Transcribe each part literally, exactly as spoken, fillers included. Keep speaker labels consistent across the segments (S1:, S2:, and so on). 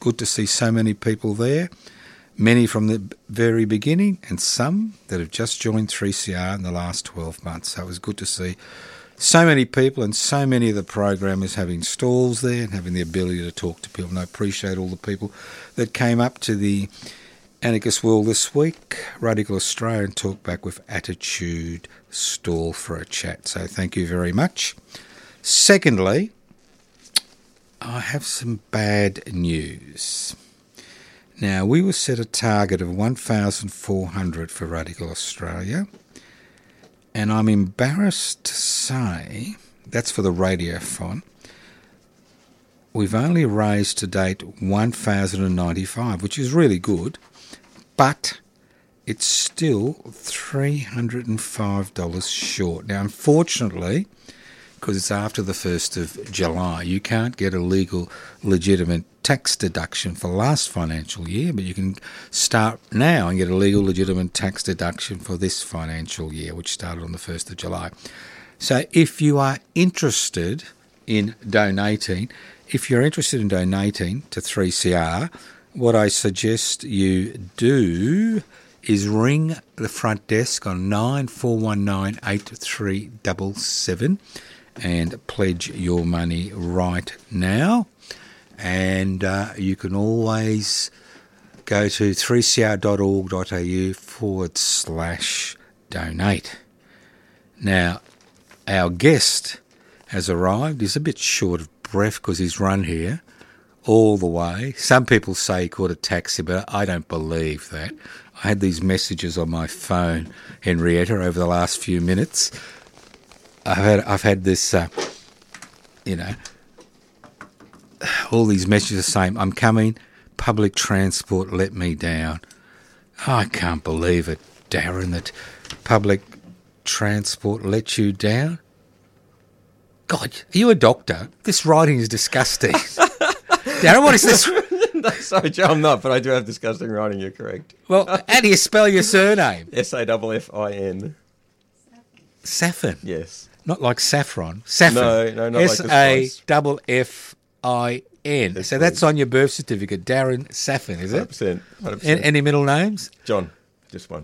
S1: good to see so many people there, many from the very beginning and some that have just joined three C R in the last twelve months. So it was good to see so many people and so many of the programmers having stalls there and having the ability to talk to people. And I appreciate all the people that came up to the Anarchist World this week, Radical Australia, and Talkback with Attitude stall for a chat. So thank you very much. Secondly, I have some bad news. Now, we were set a target of one thousand four hundred for Radical Australia, and I'm embarrassed to say, that's for the radiothon, we've only raised to date one thousand ninety-five, which is really good, but it's still three hundred five dollars short. Now, unfortunately, because it's after the first of July, you can't get a legal, legitimate tax deduction for last financial year, but you can start now and get a legal, legitimate tax deduction for this financial year, which started on the first of July. So if you are interested in donating, if you're interested in donating to three C R, what I suggest you do is ring the front desk on nine four one nine, eight three seven seven and pledge your money right now. And uh, you can always go to three c r dot org dot a u forward slash donate. Now, our guest has arrived. He's a bit short of breath because he's run here all the way. Some people say he caught a taxi, but I don't believe that. I had these messages on my phone, Henrietta, over the last few minutes. I've had, I've had this, uh, you know, all these messages saying, I'm coming, public transport let me down. Oh, I can't believe it, Darren, that public transport let you down. God, are you a doctor? This writing is disgusting. Darren, what is this?
S2: No, sorry, Joe, I'm not, but I do have disgusting writing, you're correct.
S1: Well, how do you spell your surname?
S2: S A F F I N.
S1: Saffin?
S2: Yes.
S1: Not like saffron. Saffin.
S2: No, no, not
S1: S
S2: like the
S1: A
S2: spice.
S1: F F I N.
S2: Yes,
S1: So that's on your birth certificate, Darren Saffin, is
S2: one hundred
S1: it?
S2: percent. one hundred
S1: Any,
S2: percent.
S1: any middle names?
S2: John, just one.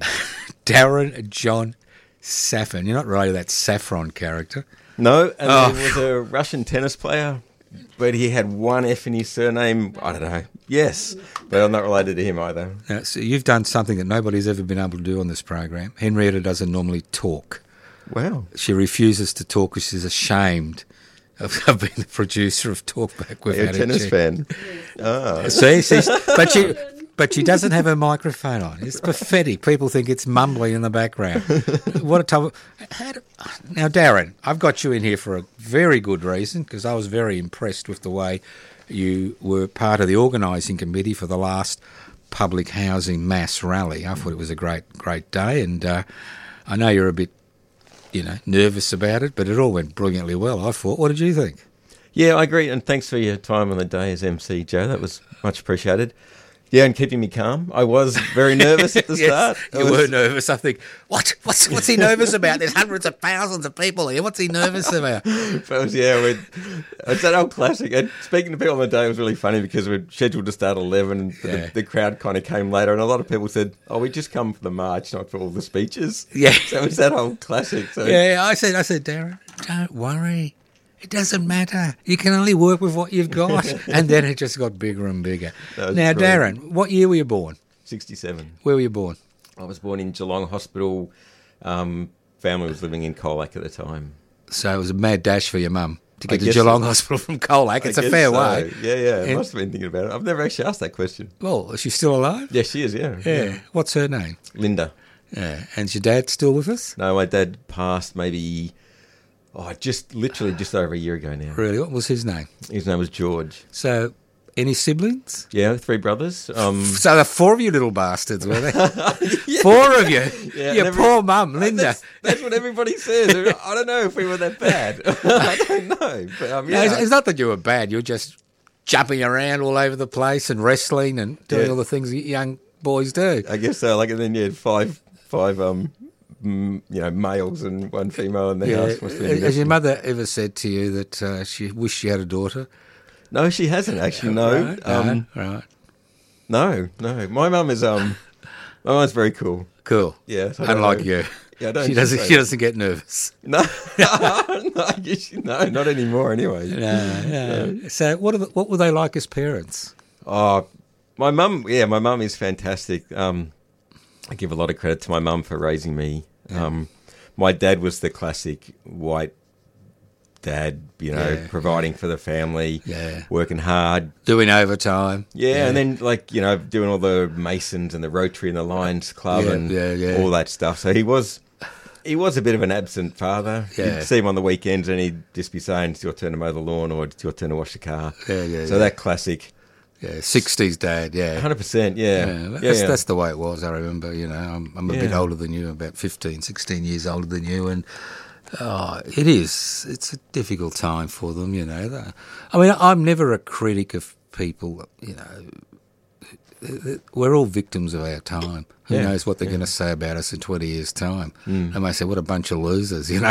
S1: Darren John Saffin. You're not related to that Saffron character.
S2: No, and
S1: Oh.
S2: there was a Russian tennis player, but he had one F in his surname. I don't know. Yes, but I'm not related to him either.
S1: Now, so you've done something that nobody's ever been able to do on this program. Henrietta doesn't normally talk.
S2: Wow.
S1: She refuses to talk because she's ashamed of, of being the producer of Talkback with
S2: You're a tennis
S1: Attitude.
S2: fan. Ah.
S1: See, see, but she, but she doesn't have her microphone on. It's pathetic. People think it's mumbling in the background. What a tough. How do, now, Darren, I've got you in here for a very good reason because I was very impressed with the way you were part of the organising committee for the last public housing mass rally. I thought it was a great, great day, and uh, I know you're a bit, you know, nervous about it, but it all went brilliantly well, I thought. What did you think?
S2: Yeah, I agree, and thanks for your time on the day as M C, Joe. That was much appreciated. Yeah, and keeping me calm. I was very nervous at the
S1: Yes,
S2: start. I
S1: you
S2: was-
S1: were nervous. I think, what? What's what's he nervous about? There's hundreds of thousands of people here. What's he nervous about?
S2: But it was, yeah, we'd, it's that old classic. And speaking to people on the day, it was really funny because we're scheduled to start at eleven and
S1: Yeah.
S2: the, the crowd kind of came later and a lot of people said, oh, we just come for the march, not for all the speeches.
S1: Yeah.
S2: So it was that old classic. So
S1: Yeah, I said, I said, Darren, don't worry. It doesn't matter. You can only work with what you've got. And then it just got bigger and bigger.
S2: That was
S1: Now,
S2: brilliant.
S1: Darren, what year were you born?
S2: sixty-seven.
S1: Where were you born?
S2: I was born in Geelong Hospital. Um, family was living in Colac at the time.
S1: So it was a mad dash for your mum to
S2: I
S1: get to
S2: guess
S1: Geelong
S2: so.
S1: Hospital from Colac. It's
S2: I
S1: a
S2: guess
S1: fair
S2: so.
S1: way.
S2: Yeah, yeah. I
S1: And-
S2: must have been thinking about it. I've never actually asked that question.
S1: Well, is she still alive?
S2: Yeah, she is, yeah.
S1: Yeah. What's her name?
S2: Linda.
S1: Yeah. And is your dad still with us?
S2: No, my dad passed maybe, oh, just literally just over a year ago now.
S1: Really? What was his name?
S2: His name was George.
S1: So, any siblings?
S2: Yeah, three brothers. Um,
S1: So there are four of you little bastards, were there? Four of you.
S2: Yeah,
S1: Your
S2: and every-
S1: poor mum, Linda.
S2: That's, that's what everybody says. I don't know if we were that bad. I don't know. But, um,
S1: No,
S2: yeah.
S1: it's, it's not that you were bad. You're just jumping around all over the place and wrestling and doing
S2: Yeah.
S1: all the things that young boys do.
S2: I guess so. Like, and then you had five, five, um, mm, you know, males and one female in the
S1: Yeah.
S2: house. Must have been
S1: Has your
S2: messy.
S1: mother ever said to you that uh, she wished she had a daughter?
S2: No, she hasn't actually. No,
S1: Right,
S2: um,
S1: no, right.
S2: no, no. My mum is um, my mum's very cool.
S1: Cool.
S2: Yeah, so I don't
S1: Unlike
S2: know.
S1: you.
S2: Yeah, I don't
S1: She doesn't.
S2: say
S1: She
S2: that.
S1: doesn't get nervous.
S2: No, no, you- no, not anymore. Anyway.
S1: No, no. So, what are the, what were they like as parents?
S2: Oh, my mum. Yeah, my mum is fantastic. Um, I give a lot of credit to my mum for raising me. Um, my dad was the classic white dad, you know,
S1: Yeah,
S2: providing for the family,
S1: Yeah.
S2: working hard.
S1: Doing overtime.
S2: Yeah, and then like you know, doing all the Masons and the Rotary and the Lions Club
S1: Yeah,
S2: and
S1: yeah, yeah.
S2: all that stuff. So he was. He was a bit of an absent father.
S1: Yeah.
S2: You'd see him on the weekends and he'd just be saying, it's your turn to mow the lawn or it's your turn to wash the car.
S1: Yeah, yeah,
S2: So
S1: yeah.
S2: that classic,
S1: Yeah, sixties dad. Yeah.
S2: one hundred percent, yeah.
S1: Yeah,
S2: Yeah,
S1: that's,
S2: yeah.
S1: that's the way it was. I remember, you know, I'm, I'm a bit
S2: Yeah.
S1: older than you, about fifteen, sixteen years older than you, and oh, it is. It's a difficult time for them, you know. The- I mean, I'm never a critic of people, you know. We're all victims of our time. Who
S2: Yeah,
S1: knows what they're
S2: yeah.
S1: going to say about us in twenty years' time?
S2: Mm.
S1: They may say, what a bunch of losers, you know.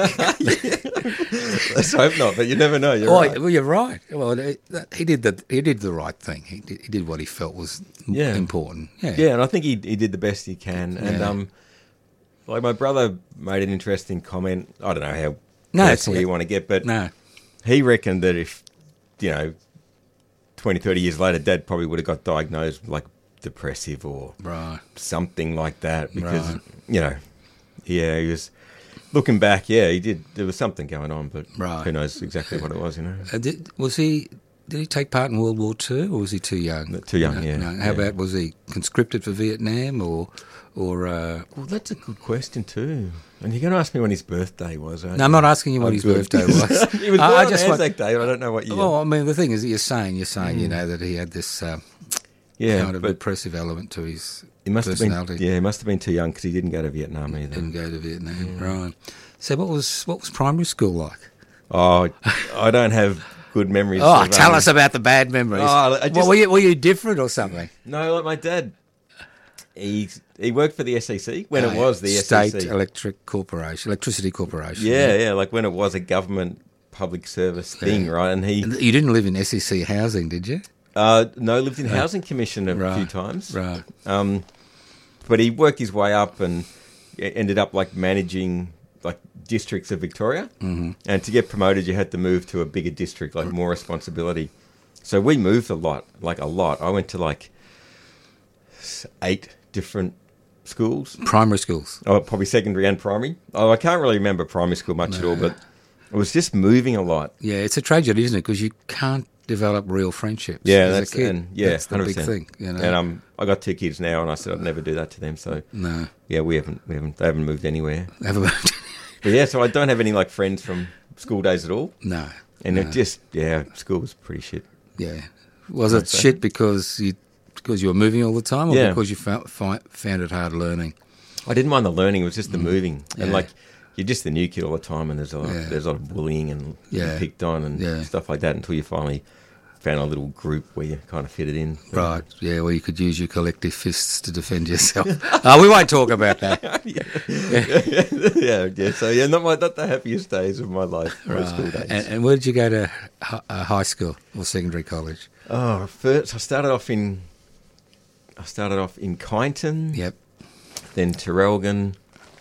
S2: Let's hope not, but you never know. You're
S1: Oh,
S2: right.
S1: well, you're right. Well, it- he did the he did the right thing. He did, he did what he felt was
S2: Yeah.
S1: important. Yeah.
S2: Yeah, and I think he he did the best he can. And
S1: Yeah.
S2: um, like my brother made an interesting comment. I don't know how
S1: No, it's-
S2: personal you want to get, but
S1: No.
S2: he reckoned that if, you know, twenty, thirty years later, Dad probably would have got diagnosed like depressive or
S1: Right.
S2: something like that because,
S1: Right.
S2: you know, yeah, he was looking back, yeah, he did. There was something going on, but
S1: Right.
S2: who knows exactly what it was, you know.
S1: Uh, did, was he? Did he take part in World War Two, or was he too young?
S2: Too young,
S1: No,
S2: yeah,
S1: no. How
S2: yeah.
S1: about was he conscripted for Vietnam, or, or? Uh,
S2: Well, that's a good question too. And you're going to ask me when his birthday was, aren't
S1: no, I'm
S2: you?
S1: not asking you what
S2: Oh,
S1: his
S2: good.
S1: birthday was.
S2: He was born
S1: I- I
S2: on
S1: just want-
S2: Anzac Day, but I don't know what year.
S1: Well, I mean, the thing is, that you're saying, you're saying, you know, that he had this uh,
S2: yeah,
S1: kind of
S2: but
S1: depressive element to his
S2: he must have been.
S1: personality.
S2: Yeah, he must have been too young because he didn't go to Vietnam either.
S1: Didn't go to Vietnam, right? So, what was what was primary school like?
S2: Oh, I don't have good memories.
S1: Oh,
S2: of,
S1: tell
S2: um,
S1: us about the bad memories.
S2: Oh, I
S1: Well,
S2: just-
S1: were you were you different or something?
S2: No, like my dad. He he worked for the S E C when
S1: Oh,
S2: it
S1: yeah.
S2: was the
S1: State
S2: S E C.
S1: Electric Corporation, Electricity Corporation.
S2: Yeah, yeah, like when it was a government public service thing,
S1: Yeah.
S2: right? And he,
S1: And you didn't live in S E C housing, did you?
S2: uh, no, lived in Housing Commission a
S1: Right.
S2: few times.
S1: Right.
S2: Um, but he worked his way up and e- ended up like managing like districts of Victoria. Mm-hmm. And to get promoted, you had to move to a bigger district, like more responsibility. So we moved a lot, like a lot. I went to like s- eight different schools.
S1: Primary schools.
S2: Oh, probably secondary and primary. Oh, I can't really remember primary school much at all, but it was just moving a lot.
S1: Yeah, it's a tragedy, isn't it? Because you can't develop real friendships.
S2: Yeah,
S1: as
S2: that's
S1: a kid.
S2: and yeah,
S1: that's the
S2: one hundred
S1: big
S2: percent.
S1: thing. You know.
S2: And um, I got two kids now, and I said I'd never do that to them. So
S1: no,
S2: yeah, we haven't, we haven't, they haven't moved anywhere.
S1: have a
S2: But yeah, so I don't have any like friends from school days at all,
S1: no.
S2: and
S1: no.
S2: it just yeah, school was pretty shit.
S1: Yeah, was it
S2: so.
S1: shit because you because you were moving all the time, or
S2: Yeah.
S1: because you found fi- found it hard learning?
S2: I didn't mind the learning; it was just the moving, and
S1: Yeah.
S2: like you're just the new kid all the time, and there's a lot,
S1: Yeah.
S2: there's a lot of bullying and
S1: Yeah.
S2: getting picked on and
S1: Yeah.
S2: stuff like that until you finally found a little group where you kind of fitted in.
S1: Right. Yeah. Well, you could use your collective fists to defend yourself. Oh, we won't talk about that.
S2: yeah, yeah. So yeah, not my not the happiest days of my life, my school
S1: Right.
S2: days.
S1: And, and where did you go to hi- uh, high school or secondary college?
S2: oh, first I started off in I started off in Kyneton,
S1: Yep.
S2: then Terrelgan,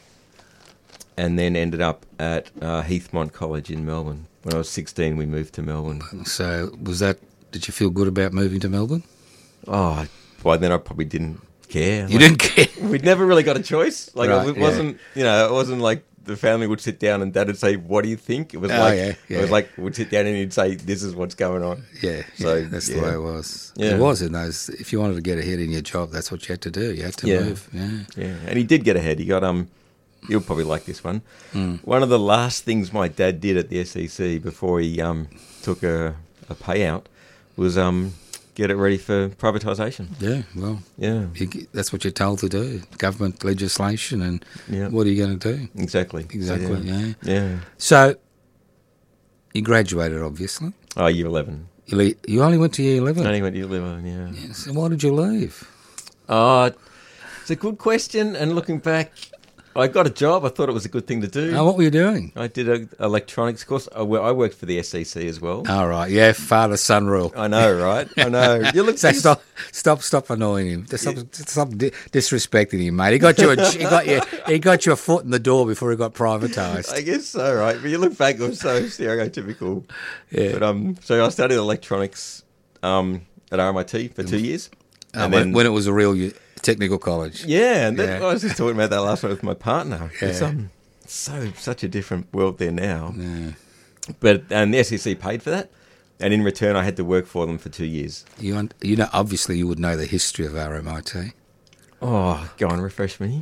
S2: and then ended up at uh, Heathmont College in Melbourne. When I was sixteen, we moved to Melbourne.
S1: So was that? Did you feel good about moving to Melbourne?
S2: Oh, by then I probably didn't care.
S1: You
S2: Like,
S1: didn't care.
S2: We'd never really got a choice. Like
S1: Right,
S2: it
S1: yeah.
S2: wasn't, you know, it wasn't like the family would sit down and Dad would say, "What do you think?" It was
S1: Oh,
S2: like
S1: yeah,
S2: it
S1: yeah.
S2: was like we'd sit down and he'd say, "This is what's going on."
S1: Yeah,
S2: So,
S1: yeah, that's the
S2: yeah.
S1: way it was.
S2: Yeah.
S1: It was in those. If you wanted to get ahead in your job, that's what you had to do. You had to
S2: Yeah.
S1: move. Yeah.
S2: Yeah, and he did get ahead. He got um, you'll probably like this one.
S1: Mm.
S2: One of the last things my dad did at the S E C before he um took a, a payout was um get it ready for privatisation.
S1: Yeah. Well,
S2: Yeah,
S1: you, g- that's what you're told to do. Government legislation, and
S2: yeah,
S1: what are you going to do?
S2: exactly, So,
S1: Exactly.
S2: yeah.
S1: Yeah.
S2: yeah.
S1: So you graduated, obviously.
S2: Oh, year eleven.
S1: You, le- you only went to year eleven.
S2: I only went to year eleven. Yeah.
S1: Yeah, so why did you leave?
S2: Oh, it's a good question. And looking back, I got a job. I thought it was a good thing to do.
S1: Oh, what were you doing?
S2: I did an electronics course. I wo- I worked for the S E C as well.
S1: All right, yeah, father-son rule.
S2: I know, right? I know. You look
S1: So stop, stop, stop annoying him. Just Stop, stop di- disrespecting him, mate. He got you, a, he got you, he got you a foot in the door before he got privatised.
S2: I guess so, right? But you look back, it was so stereotypical.
S1: Yeah.
S2: But um, so I studied electronics um at R M I T for two years,
S1: Uh,
S2: and
S1: when,
S2: then
S1: when it was a real u- technical college.
S2: yeah, and then
S1: Yeah.
S2: I was just talking about that last night with my partner. It's
S1: Yeah.
S2: um so such a different world there now.
S1: Yeah.
S2: But and the S E C paid for that, and in return, I had to work for them for two years.
S1: You, un- you know, obviously, you would know the history of R M I T.
S2: Oh, go on, refresh me.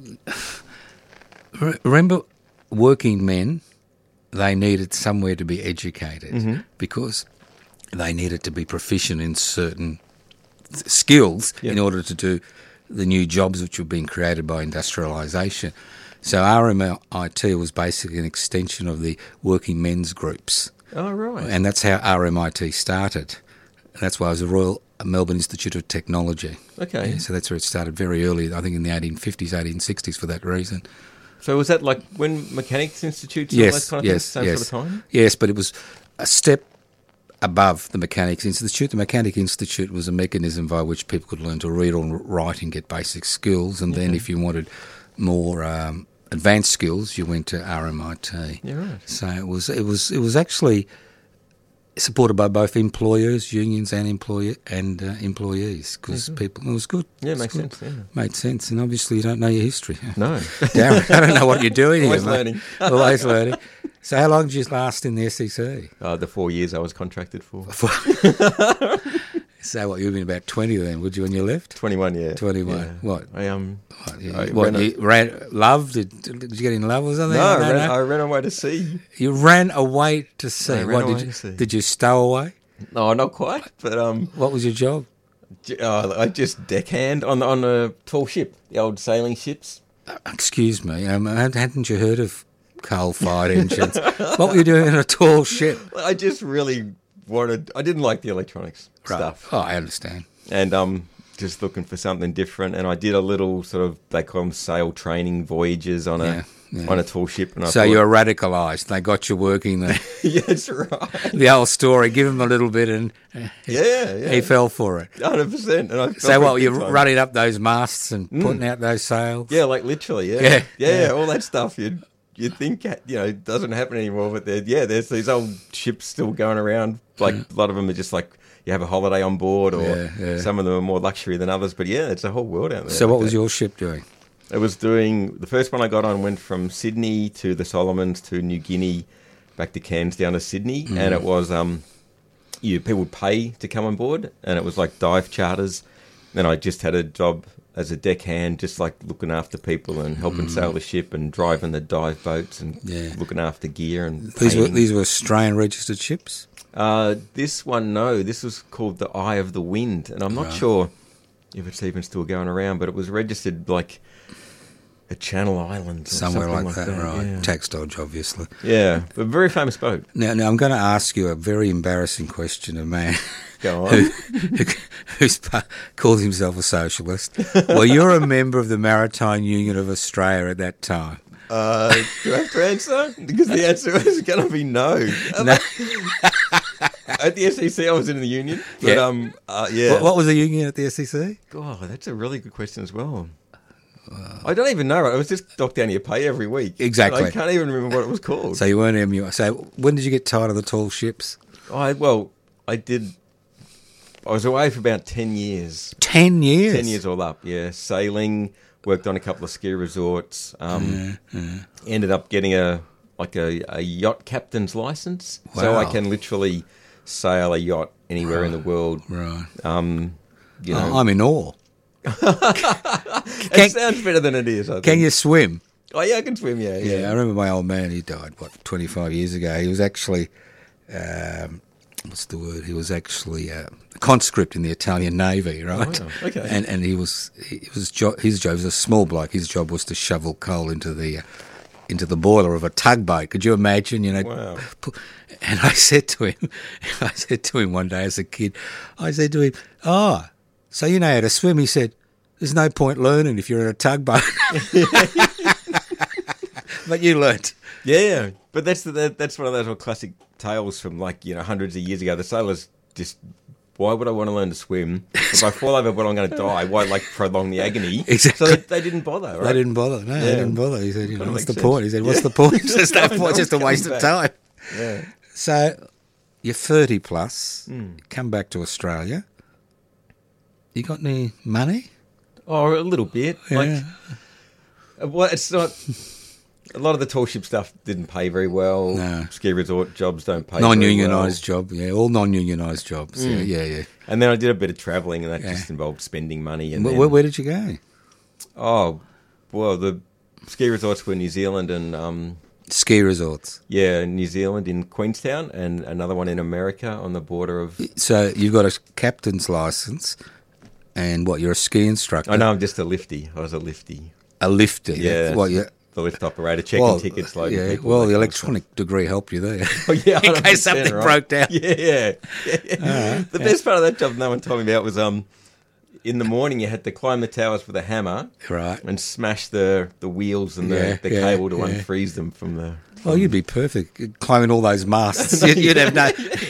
S1: Re- Remember, working men, they needed somewhere to be educated
S2: Mm-hmm.
S1: because they needed to be proficient in certain s- skills
S2: Yeah.
S1: in order to do the new jobs which were being created by industrialisation. So R M I T was basically an extension of the working men's groups,
S2: Oh, right.
S1: and that's how R M I T started. And that's why it was the Royal Melbourne Institute of Technology.
S2: Okay.
S1: Yeah, so that's where it started very early, I think in the eighteen fifties, eighteen sixties for that reason.
S2: So was that like when Mechanics Institutes and all that
S1: Yes,
S2: kind of
S1: yes,
S2: thing, same
S1: yes.
S2: sort of time?
S1: Yes, but it was a step above the Mechanics Institute. The Mechanic Institute was a mechanism by which people could learn to read or write and get basic skills, and then if you wanted more um, advanced skills, you went to R M I T.
S2: Yeah, right.
S1: So it was it was it was actually supported by both employers, unions, and employer and uh, employees because people it was good.
S2: Yeah,
S1: It was
S2: makes
S1: good.
S2: sense. Yeah.
S1: Made sense, and obviously you don't know your history.
S2: No.
S1: Darren, I don't know what you're doing
S2: Always
S1: here, mate.
S2: learning.
S1: Always learning. So how long did you last in the S E C?
S2: Uh, the four years I was contracted for.
S1: So what, you've been about twenty then, would you, when you left?
S2: twenty-one, yeah.
S1: twenty-one.
S2: Yeah.
S1: What?
S2: I um.
S1: What, you,
S2: I
S1: what,
S2: ran a-
S1: you ran, love? Did, did you get in love or something?
S2: No, I
S1: I don't
S2: ran,
S1: know.
S2: I ran away to sea.
S1: You ran away to sea.
S2: I ran
S1: what,
S2: away
S1: did, you,
S2: to sea.
S1: did you stow away?
S2: No, not quite. But um,
S1: What was your job?
S2: j- uh, I just deckhand on on a tall ship, the old sailing ships.
S1: Uh, excuse me, um, hadn't you heard of coal-fired engines? What were you doing in a tall ship?
S2: I just really wanted. I didn't like the electronics stuff,
S1: Oh, I understand.
S2: and um, just looking for something different. And I did a little sort of they call them sail training voyages on a
S1: Yeah, yeah.
S2: on a tall ship. And I
S1: So
S2: thought,
S1: you were radicalised. They got you working there.
S2: yeah, that's right.
S1: The old story, give him a little bit and uh,
S2: Yeah, yeah,
S1: he fell for it.
S2: hundred percent. And I fell
S1: So
S2: for it
S1: what, were
S2: big
S1: you
S2: time.
S1: running up those masts and putting out those sails?
S2: Yeah, like literally. Yeah,
S1: Yeah,
S2: yeah,
S1: yeah.
S2: all that stuff. You you think you know it doesn't happen anymore, but there, yeah, there's these old ships still going around. Like a lot of them are just like you have a holiday on board, or
S1: Yeah, yeah.
S2: some of them are more luxury than others. But yeah, it's a whole world out there.
S1: So what
S2: like
S1: was
S2: that.
S1: your ship doing?
S2: It was doing the first one I got on went from Sydney to the Solomons to New Guinea, back to Cairns down to Sydney,
S1: Mm.
S2: and it was um, you people would pay to come on board, and it was like dive charters. Then I just had a job as a deckhand, just like looking after people and helping sail the ship and driving the dive boats and
S1: Mm. Yeah.
S2: looking after gear and
S1: These were
S2: paying.
S1: these were Australian registered ships?
S2: Uh, this one, no, this was called the Eye of the Wind, and I'm not
S1: Right.
S2: sure if it's even still going around, but it was registered like a Channel Islands or
S1: Somewhere
S2: something
S1: like, that, right.
S2: Yeah.
S1: Tax dodge, obviously.
S2: Yeah, a very famous boat.
S1: Now, now I'm going to ask you a very embarrassing question, a man
S2: Go
S1: who,
S2: on.
S1: who who's pa- calls himself a socialist. Well, you're a member of the Maritime Union of Australia at that time.
S2: Uh, do I have to answer? Because the answer is going to be no.
S1: No.
S2: At the S E C, I was in the union. But,
S1: Yeah.
S2: um, uh, yeah.
S1: What, what was the union at the S E C?
S2: God, that's a really good question as well. I don't even know. It was just docked down your pay every week.
S1: Exactly.
S2: I can't even remember what it was called.
S1: So you weren't M U. So when did you get tired of the tall ships?
S2: I well, I did. I was away for about ten years.
S1: Ten years.
S2: Ten years all up. Yeah, sailing. Worked on a couple of ski resorts. Um, Ended up getting a like a, a yacht captain's license, so I
S1: Wow.
S2: can literally sail a yacht anywhere in the world.
S1: Right.
S2: Um, you know,
S1: Oh, I'm in awe.
S2: it
S1: can-
S2: sounds better than it is. I think.
S1: Can you swim?
S2: Oh yeah, I can swim. Yeah,
S1: Yeah, I
S2: yeah.
S1: remember my old man. He died what twenty-five years ago. He was actually, um, what's the word? He was actually a conscript in the Italian Navy, right?
S2: wow. Okay.
S1: And and he was he was jo- his job was a small bloke. His job was to shovel coal into the uh, into the boiler of a tugboat. Could you imagine? You know.
S2: Wow.
S1: pu- And I said to him, I said to him one day as a kid, I said to him, "Oh, so you know how to swim?" He said, "There's no point learning if you're in a tugboat." but you learnt.
S2: Yeah, but that's the, that, that's one of those old classic tales from like you know hundreds of years ago. The sailors just, why would I want to learn to swim? If I fall over, but I'm going to die. Why like prolong the agony?
S1: Exactly.
S2: So they, they didn't bother. Right?
S1: They didn't bother. No,
S2: Yeah.
S1: they didn't bother. He said, you know,
S2: Kinda
S1: what's the
S2: makes
S1: point?
S2: sense.
S1: He said, what's
S2: Yeah.
S1: the point? There's no
S2: No,
S1: point.
S2: no
S1: It's just a
S2: one's
S1: waste of
S2: coming
S1: time.
S2: Yeah.
S1: So you're thirty plus.
S2: Mm.
S1: Come back to Australia. You got any money?
S2: Oh, a little bit.
S1: Yeah.
S2: Like, uh, well, it's not. A lot of the tall ship stuff didn't pay very well.
S1: No.
S2: Ski resort jobs don't pay very well.
S1: Non-unionised job. Yeah, all non-unionised jobs.
S2: Mm.
S1: Yeah, yeah, yeah.
S2: And then I did a bit of travelling, and that
S1: Yeah.
S2: just involved spending money. And
S1: Where,
S2: then,
S1: where, where did you go?
S2: oh, well, the ski resorts were New Zealand and um,
S1: Ski resorts.
S2: yeah, New Zealand in Queenstown, and another one in America on the border of.
S1: So you've got a captain's licence, and what? You're a ski instructor.
S2: Oh no, I'm just a lifty. I was a lifty.
S1: A lifter.
S2: Yeah,
S1: What? You,
S2: the lift operator checking
S1: well,
S2: tickets, loading
S1: yeah.
S2: people.
S1: Well,
S2: that
S1: the
S2: kind of stuff.
S1: electronic degree helped you there.
S2: Oh, yeah,
S1: in
S2: one hundred percent,
S1: case something
S2: right?
S1: broke down.
S2: Yeah, yeah. yeah, yeah.
S1: right,
S2: The best part of that job no one told me about was um, in the morning you had to climb the towers with a hammer
S1: Right.
S2: and smash the, the wheels and the,
S1: Yeah,
S2: the
S1: yeah,
S2: cable to
S1: yeah.
S2: unfreeze them from the...
S1: Well, you'd be perfect climbing all those masts. You'd, you'd have no.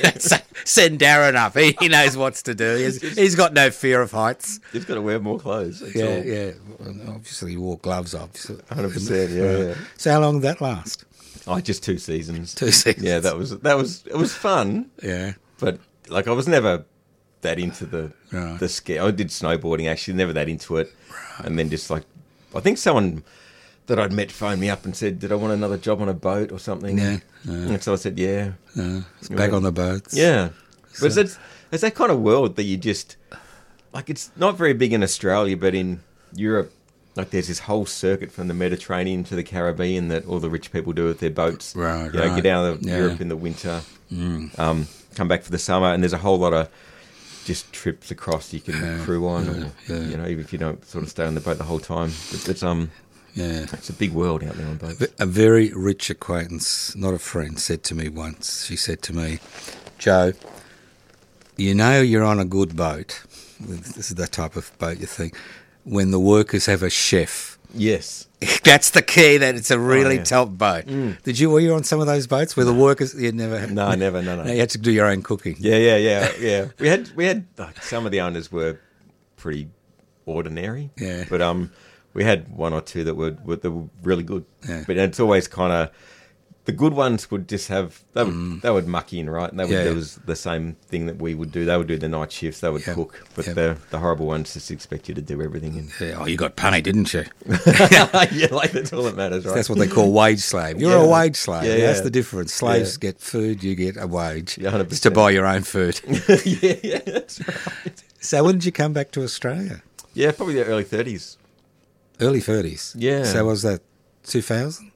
S1: Send Darren up. He, he knows what's to do. He's, he's got no fear of heights.
S2: You've got to wear more clothes. That's
S1: Yeah,
S2: all.
S1: yeah. Well, obviously, you wore gloves, obviously.
S2: one hundred percent, yeah, yeah.
S1: So, how long did that last?
S2: Oh, just two seasons.
S1: Two seasons.
S2: Yeah, that was, that was, it was fun,
S1: Yeah.
S2: but like I was never that into the
S1: Right.
S2: the ski. I did snowboarding actually, never that into it. And then just like, I think someone that I'd met phoned me up and said, did I want another job on a boat or something?
S1: Yeah, yeah.
S2: And so I said, yeah.
S1: Uh, it's back on the boats.
S2: Yeah.
S1: So-
S2: But it's, it's that kind of world that you just, like it's not very big in Australia, but in Europe, like there's this whole circuit from the Mediterranean to the Caribbean that all the rich people do with their boats.
S1: Right,
S2: You know,
S1: right.
S2: get down to
S1: Yeah.
S2: Europe in the winter,
S1: Mm.
S2: um, come back for the summer, and there's a whole lot of just trips across you can
S1: Yeah,
S2: crew on,
S1: yeah,
S2: or,
S1: yeah.
S2: you know, even if you don't sort of stay on the boat the whole time. It's, it's um,
S1: Yeah.
S2: it's a big world out there on boats.
S1: A very rich acquaintance, not a friend, said to me once, she said to me, Joe, you know you're on a good boat. This is the type of boat you think. When the workers have a chef.
S2: Yes.
S1: That's the key, that it's a really
S2: Oh, yeah.
S1: top boat. Did you, were you on some of those boats where the workers, you never had?
S2: No, never, no, no.
S1: You had to do your own cooking.
S2: Yeah, yeah, yeah, yeah. We had we had like, some of the owners were pretty ordinary.
S1: Yeah.
S2: But um, we had one or two that were were, that were really good.
S1: Yeah.
S2: But it's always kind of the good ones would just have they would they would muck in, right? And they would
S1: Yeah.
S2: do was the same thing that we would do. They would do the night shifts. They would
S1: Yep.
S2: cook. But
S1: Yep.
S2: the the horrible ones just expect you to do everything. And
S1: Yeah, oh, you got punny, didn't you?
S2: yeah, like that's all that matters, right?
S1: That's what they call wage slave. You're
S2: Yeah.
S1: a wage slave.
S2: Yeah,
S1: That's
S2: yeah.
S1: the difference. Slaves
S2: Yeah.
S1: get food, you get a wage.
S2: Yeah, one hundred
S1: It's to
S2: percent.
S1: buy your own food.
S2: yeah, yeah, that's right.
S1: So when did you come back to Australia?
S2: Yeah, probably the early thirties.
S1: Early thirties.
S2: Yeah.
S1: So was that two thousand?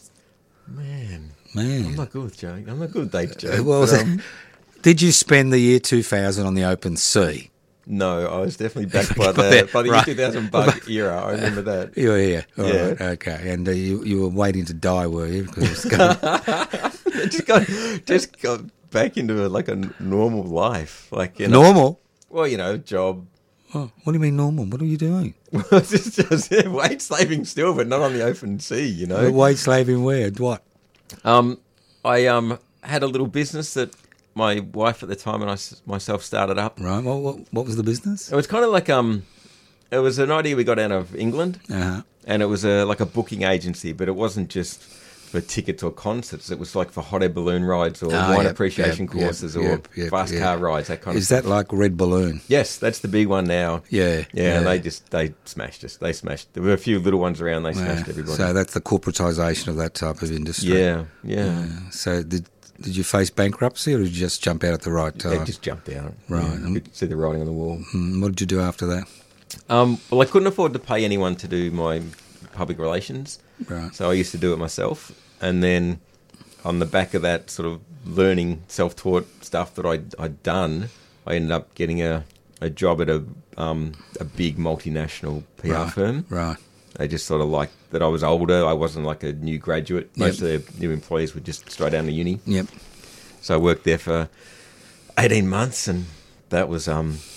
S2: Man.
S1: Man.
S2: I'm not good with Joe. I'm not good with dates, Joe.
S1: Uh, well,
S2: But, um,
S1: did you spend the year two thousand on the open sea?
S2: no, I was definitely back by
S1: Got
S2: the
S1: that,
S2: by the
S1: right.
S2: year two thousand bug era. I remember that.
S1: You were here. All
S2: Yeah.
S1: right, okay. And uh, you, you were waiting to die, were you? Because it was going,
S2: just got just got back into like a n- normal life, like you know.
S1: normal?
S2: Well, you know, job.
S1: Oh, what do you mean normal? What are you doing?
S2: It's just, just yeah, wage slaving still, but not on the open sea. You know.
S1: Wage slaving where? What?
S2: Um, I um had a little business that my wife at the time and I s- myself started up.
S1: Right. What, what, what was the business?
S2: It was kind of like um, it was an idea we got out of England,
S1: Uh-huh.
S2: and it was a like a booking agency, but it wasn't just for tickets or concerts. It was like for hot air balloon rides or
S1: Ah,
S2: wine
S1: yep,
S2: appreciation
S1: yep, yep,
S2: courses or
S1: yep, yep,
S2: fast
S1: yep.
S2: car rides. That kind
S1: Is
S2: of
S1: that
S2: stuff.
S1: like Red Balloon?
S2: Yes, that's the big one now.
S1: Yeah.
S2: Yeah, and they just they smashed us. They smashed. There were a few little ones around. They
S1: Yeah.
S2: smashed everybody.
S1: So that's the corporatisation of that type of industry.
S2: yeah, yeah.
S1: Yeah. So did did you face bankruptcy or did you just jump out at the right
S2: They
S1: time?
S2: just jumped out.
S1: Right.
S2: Yeah, you could see the writing on the wall.
S1: Mm, what did you do after that?
S2: Um, well, I couldn't afford to pay anyone to do my public relations,
S1: Right.
S2: so I used to do it myself. And then on the back of that sort of learning, self-taught stuff that I'd, I'd done, I ended up getting a, a job at a um, a big multinational P R
S1: Right.
S2: firm.
S1: Right.
S2: They just sort of liked that I was older. I wasn't like a new graduate. Most of their new employees were just straight out of uni.
S1: Yep.
S2: So I worked there for eighteen months, and that was um,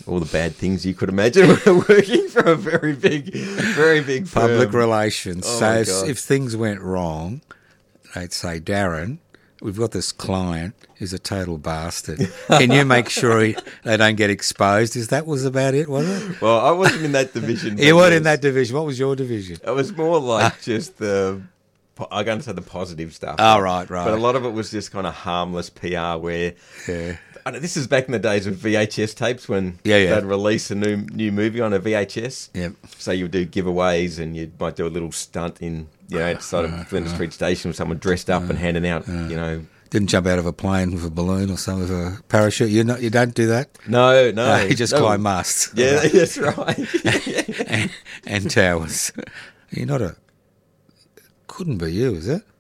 S2: all the bad things you could imagine were working for a very big, very big firm.
S1: Public relations.
S2: Oh
S1: so
S2: my
S1: if,
S2: God.
S1: if things went wrong, they'd say, Darren, we've got this client who's a total bastard. Can you make sure he, they don't get exposed? Is that was about it, was it?
S2: Well, I wasn't in that division.
S1: You
S2: but
S1: weren't
S2: it
S1: in
S2: was-
S1: that division. What was your division?
S2: It was more like just the, I'm going to say the positive stuff.
S1: Oh, right, right.
S2: But a lot of it was just kind of harmless P R where,
S1: Yeah.
S2: I know, this is back in the days of V H S tapes when
S1: Yeah, yeah.
S2: they'd release a new new movie on a V H S.
S1: Yep.
S2: So you would do giveaways and you might do a little stunt in, you know, outside of Flinders Street Station with someone dressed up and handing out, you know.
S1: Didn't jump out of a plane with a balloon or something with a parachute. You not, you don't do that.
S2: No, no.
S1: No, you just
S2: no.
S1: climb masts.
S2: Yeah, that's right.
S1: and, and towers. You're not a. Couldn't be you, is it?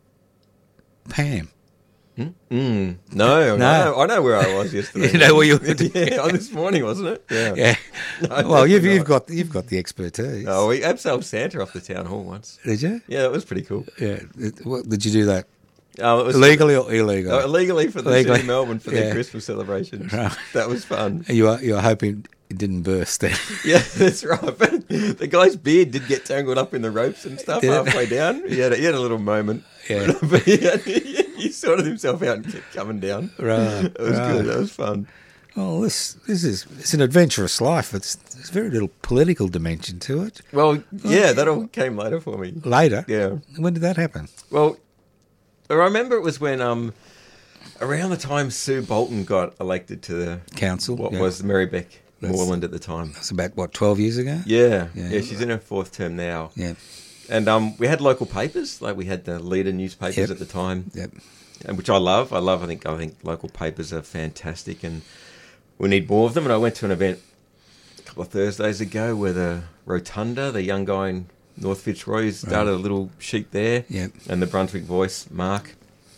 S1: Pam.
S2: Mm, no, no, I know, I know where I was yesterday.
S1: You know where you were.
S2: yeah, on this morning, wasn't it? Yeah.
S1: Yeah.
S2: No,
S1: well, you've
S2: definitely
S1: you've got you've got the expertise.
S2: Oh, we absolved Santa off the town hall once.
S1: Did you?
S2: Yeah, it was pretty cool.
S1: Yeah. It- what, did you do that
S2: Um, it was
S1: legally or illegally?
S2: uh, illegally for the
S1: Legally.
S2: city of Melbourne for
S1: Yeah.
S2: their Christmas celebrations.
S1: Right.
S2: That was fun.
S1: you are you are hoping it didn't burst then.
S2: Yeah, that's right. But the guy's beard did get tangled up in the ropes and stuff
S1: Did it?
S2: halfway down. He had a, he had a little moment.
S1: Yeah.
S2: But he, had, he, he sorted himself out and kept coming down.
S1: Right.
S2: It was
S1: right.
S2: good. That was fun.
S1: Oh, this this is it's an adventurous life. It's there's very little political dimension to it.
S2: Well, yeah, that all came later for me.
S1: Later.
S2: Yeah.
S1: When did that happen?
S2: Well, I remember it was when um, around the time Sue Bolton got elected to the
S1: Council.
S2: what
S1: yeah.
S2: was Marybeck
S1: That's-
S2: Moreland at the time.
S1: That's about what twelve years ago.
S2: Yeah,
S1: Yeah.
S2: yeah, she's in her fourth term now.
S1: Yeah.
S2: And um, we had local papers, like we had the leader newspapers
S1: Yep.
S2: at the time,
S1: Yep.
S2: and which I love. I love. I think. I think local papers are fantastic, and we need more of them. And I went to an event a couple of Thursdays ago where the Rotunda, the young guy in North Fitzroy, started a little sheet there,
S1: Yep.
S2: and the Brunswick Voice, Mark,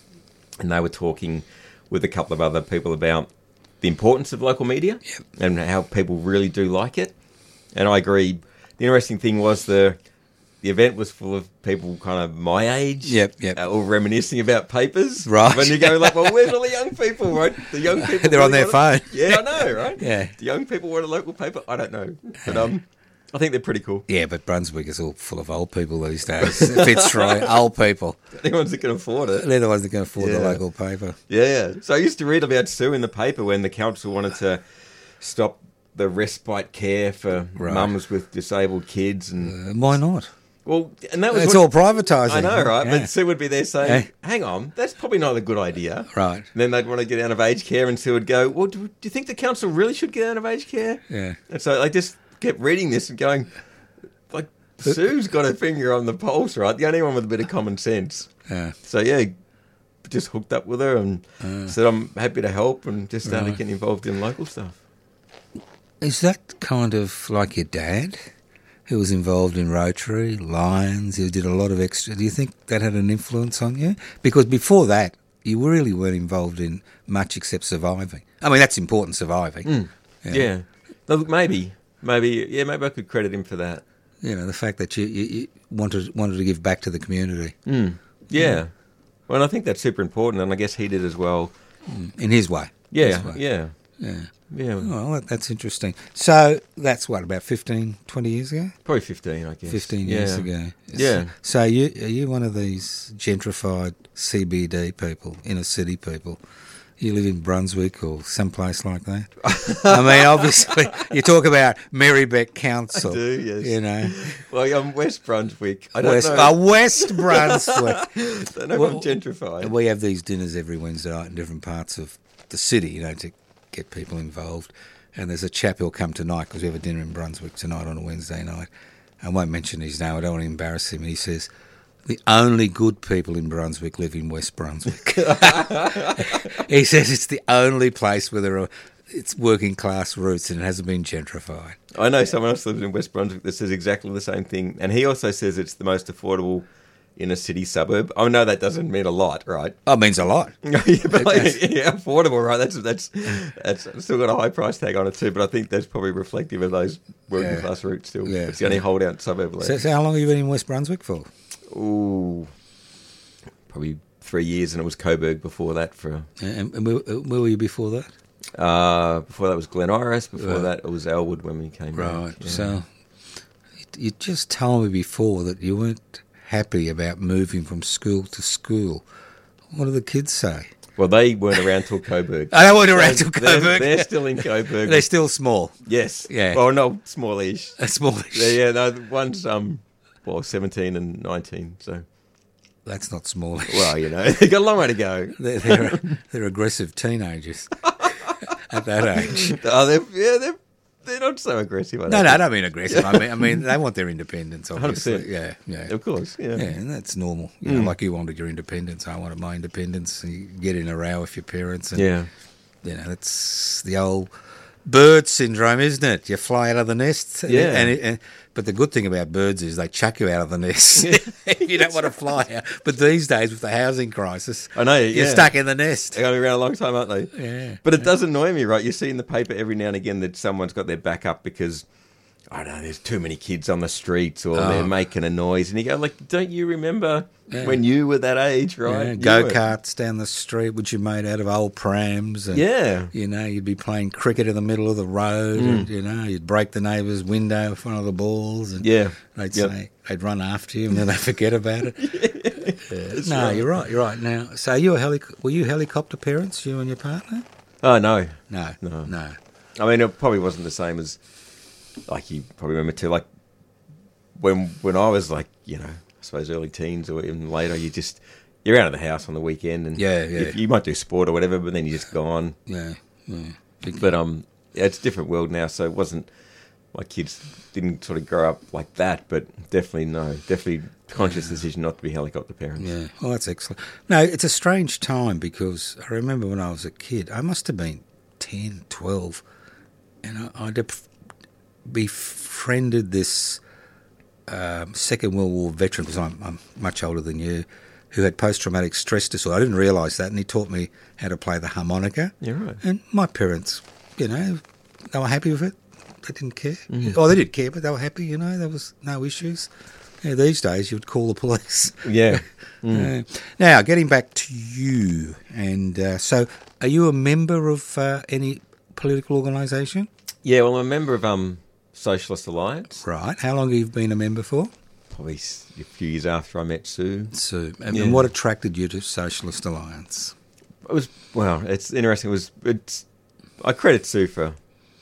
S2: and they were talking with a couple of other people about the importance of local media
S1: Yep.
S2: and how people really do like it. And I agree. The interesting thing was the the event was full of people kind of my age,
S1: Yep, yep.
S2: uh, all reminiscing about papers.
S1: Right.
S2: When you go like, well, where's all the young people, right? The young people.
S1: They're on their
S2: want
S1: phone.
S2: it. Yeah, I know, right?
S1: Yeah.
S2: The young people want a local paper. I don't know, but um, I think they're pretty cool.
S1: Yeah, but Brunswick is all full of old people these days. Fitzroy, old people.
S2: The ones that can afford it.
S1: They're the ones that can afford the
S2: Yeah.
S1: local paper.
S2: Yeah, yeah. So I used to read about Sue in the paper when the council wanted to stop the respite care for
S1: Right.
S2: mums with disabled kids, and
S1: Uh, why not?
S2: well, and that was
S1: It's
S2: what-
S1: all privatising.
S2: I know, right?
S1: Yeah.
S2: But Sue would be there saying,
S1: Yeah.
S2: "Hang on, that's probably not a good idea."
S1: Right.
S2: And then they'd want to get out of aged care, and Sue would go, "Well, do, do you think the council really should get out of aged care?"
S1: Yeah.
S2: And so I just kept reading this and going, like, Sue's got her finger on the pulse, right? The only one with a bit of common sense.
S1: Yeah.
S2: So yeah, just hooked up with her and said I'm happy to help, and just started
S1: Right.
S2: getting involved in local stuff.
S1: Is that kind of like your dad, who was involved in Rotary, Lions, who did a lot of extra? Do you think that had an influence on you? Because before that, you really weren't involved in much except surviving. I mean, that's important, surviving.
S2: Yeah. No, look, maybe, maybe, yeah, maybe I could credit him for that.
S1: You know, the fact that you, you, you wanted wanted to give back to the community
S2: Yeah. Well, and I think that's super important, and I guess he did as well.
S1: in his way.
S2: Yeah,
S1: His way.
S2: yeah,
S1: Yeah.
S2: yeah.
S1: Well, that, that's interesting. So that's what, about fifteen, twenty years ago?
S2: Probably fifteen, I guess.
S1: fifteen
S2: yeah.
S1: years ago.
S2: Yeah.
S1: So you, are you one of these gentrified C B D people, inner city people? You live in Brunswick or someplace like that? I mean, obviously, you talk about Marybeck Council.
S2: I do, yes.
S1: You know,
S2: Well, I'm West Brunswick. I don't
S1: West,
S2: know.
S1: uh, West Brunswick.
S2: I don't know
S1: Well,
S2: if I'm gentrified.
S1: We have these dinners every Wednesday night in different parts of the city, you know, to get people involved. And there's a chap who'll come tonight because we have a dinner in Brunswick tonight on a Wednesday night. I won't mention his name. I don't want to embarrass him. And he says, the only good people in Brunswick live in West Brunswick. He says it's the only place where there are it's working class roots and it hasn't been gentrified.
S2: I know someone else lives in West Brunswick that says exactly the same thing, and he also says it's the most affordable inner city suburb. I know that doesn't mean a lot, right?
S1: Oh, it means a lot.
S2: yeah, but like, yeah, affordable, right? That's that's that's still got a high price tag on it too. But I think that's probably reflective of those working
S1: Yeah.
S2: class roots still.
S1: Yeah.
S2: It's the only holdout suburb left.
S1: So, so how long have you been in West Brunswick for?
S2: Ooh, probably three years, and it was Coburg before that. For
S1: And, and where, where were you before that?
S2: Uh, before that was Glen Iris. Before
S1: Right.
S2: that it was Elwood when we came
S1: Right.
S2: back. Yeah.
S1: So you- you just told me before that you weren't happy about moving from school to school. What do the kids say?
S2: Well, they weren't around till Coburg.
S1: I don't want to around
S2: So
S1: to
S2: they're,
S1: Coburg.
S2: they're still in Coburg.
S1: They're still small.
S2: Yes.
S1: Yeah.
S2: Well, no, smallish.
S1: A smallish.
S2: Yeah, yeah. No, one's um, well, seventeen and nineteen. So,
S1: That's not smallish.
S2: well, you know, they got a long way to go.
S1: They're, they're, they're aggressive teenagers at that age.
S2: Oh, they're yeah, they're they're not so aggressive. I
S1: No,
S2: don't
S1: no, I
S2: think.
S1: don't mean aggressive. I mean, I mean they want their independence, obviously.
S2: one hundred
S1: Yeah, yeah.
S2: Of course, yeah.
S1: Yeah, and that's normal. You know, like you wanted your independence, I wanted my independence. And you get in a row with your parents, and
S2: Yeah.
S1: you know that's the old bird syndrome, isn't it? You fly out of the nest.
S2: Yeah.
S1: And, it, and but the good thing about birds is they chuck you out of the nest if you don't want to fly out. But these days, with the housing crisis,
S2: I know,
S1: you're
S2: yeah.
S1: stuck in the nest.
S2: They're going to be around a long time, aren't they?
S1: Yeah.
S2: But it does annoy me, right? You see in the paper every now and again that someone's got their back up because, I don't know, there's too many kids on the streets or
S1: Oh.
S2: they're making a noise. And you go, like, don't you remember
S1: Yeah.
S2: when you were that age, right?
S1: Yeah,
S2: You
S1: go
S2: were-
S1: karts down the street, which you made out of old prams. And,
S2: Yeah.
S1: You know, you'd be playing cricket in the middle of the road,
S2: Mm.
S1: and you know, you'd break the neighbour's window with one of the balls, and
S2: Yeah.
S1: they'd
S2: Yep.
S1: say they'd run after you, and then they forget about it. Yeah. No,
S2: right.
S1: you're right. You're right. Now, so you were helic- were you helicopter parents, you and your partner?
S2: Oh, no.
S1: No,
S2: No.
S1: no.
S2: I mean, it probably wasn't the same as, like, you probably remember too, like, when when I was, like, you know, I suppose early teens or even later, you just, you're out of the house on the weekend and
S1: Yeah, yeah.
S2: You, you might do sport or whatever, but then you're just gone.
S1: Yeah, yeah. Big-
S2: But, um, yeah, it's a different world now, so it wasn't, my kids didn't sort of grow up like that, but definitely, no, definitely conscious decision not to be helicopter parents.
S1: Yeah, well, that's excellent. No, it's a strange time because I remember when I was a kid, I must have been ten, twelve, and I, I def- befriended this um, Second World War veteran, because I'm, I'm much older than you, who had post-traumatic stress disorder. I didn't realise that, and he taught me how to play the harmonica.
S2: You're right.
S1: And my parents, you know, they were happy with it. They didn't care.
S2: Mm.
S1: Oh, they did care, but they were happy, you know. There was no issues. Yeah, these days, you would call the police.
S2: Yeah.
S1: Uh, now, getting back to you, and uh, so are you a member of uh, any political organisation?
S2: Yeah, well, I'm a member of um Socialist Alliance.
S1: Right. How long have you been a member for?
S2: Probably s- a few years after I met Sue.
S1: So, and,
S2: Yeah.
S1: and what attracted you to Socialist Alliance?
S2: It was, well, it's interesting. It was, it's, I credit Sue for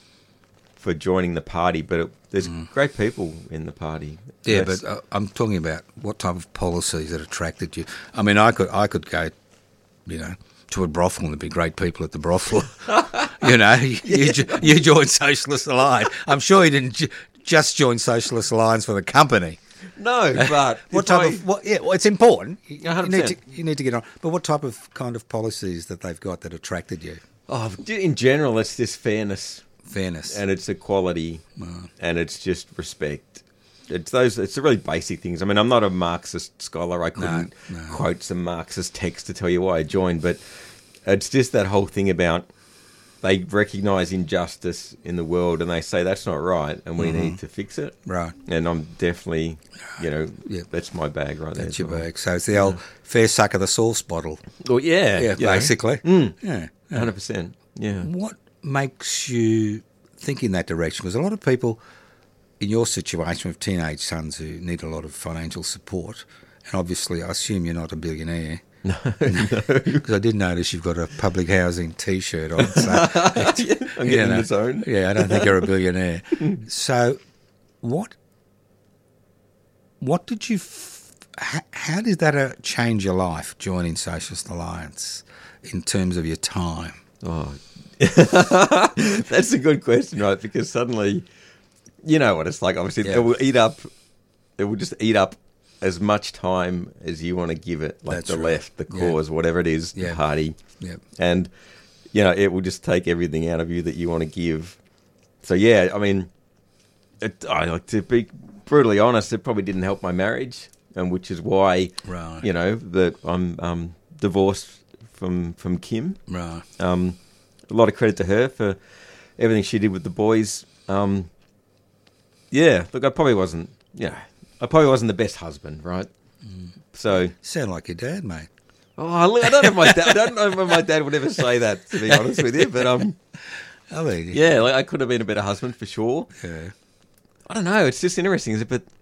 S2: for joining the party, but it, there's great people in the party.
S1: Yeah,
S2: That's-
S1: but uh, I'm talking about what type of policies that attracted you. I mean, I could I could go, you know, to a brothel and there'd be great people at the brothel. you know, you, you, jo- you joined Socialist Alliance. I'm sure you didn't ju- just join Socialist Alliance for the company.
S2: no, but
S1: What
S2: if
S1: type
S2: I-
S1: of? What, yeah, well, it's important. You,
S2: one hundred
S1: you need to
S2: percent.
S1: you need to get on. But what type of kind of policies that they've got that attracted you?
S2: Oh, in general, it's this fairness
S1: Fairness.
S2: and it's equality and it's just respect. It's those. It's the really basic things. I mean, I'm not a Marxist scholar. I couldn't
S1: no.
S2: quote some Marxist text to tell you why I joined, but it's just that whole thing about they recognise injustice in the world and they say that's not right and we need to fix it.
S1: Right.
S2: And I'm definitely, you know,
S1: Yeah.
S2: that's my bag right there.
S1: That's
S2: as
S1: your
S2: well.
S1: bag. So it's the old fair suck of the sauce bottle.
S2: Well, yeah,
S1: Yeah,
S2: you know.
S1: basically.
S2: Mm.
S1: Yeah.
S2: one hundred percent. Yeah.
S1: What makes you think in that direction? Because a lot of people in your situation with teenage sons who need a lot of financial support, and obviously I assume you're not a billionaire.
S2: No,
S1: Because I did notice you've got a public housing T-shirt on. So,
S2: I'm
S1: you
S2: getting in
S1: know,
S2: the zone.
S1: Yeah, I don't think you're a billionaire. So, what? What did you? F- how, how did that uh, change your life joining Socialist Alliance in terms of your time?
S2: Oh, that's a good question, right? Because suddenly, you know what it's like. Obviously,
S1: Yeah.
S2: it will eat up. It will just eat up as much time as you want to give it, like
S1: That's
S2: the
S1: right.
S2: left, the
S1: Yeah.
S2: cause, whatever it is,
S1: Yeah.
S2: the party,
S1: Yep.
S2: and you know, it will just take everything out of you that you want to give. So yeah, I mean, it, I like to be brutally honest. It probably didn't help my marriage, and which is why,
S1: Right.
S2: you know, that I'm um, divorced from from Kim.
S1: Right.
S2: Um, a lot of credit to her for everything she did with the boys. Um, yeah, look, I probably wasn't, yeah, I probably wasn't the best husband, right? So,
S1: Sound like your dad, mate.
S2: Oh, look, I don't know if my dad. I don't know if my dad would ever say that. To be honest with you, but um,
S1: I mean,
S2: yeah, like, I could have been a better husband for sure.
S1: yeah.
S2: I don't know. It's just interesting, is it? But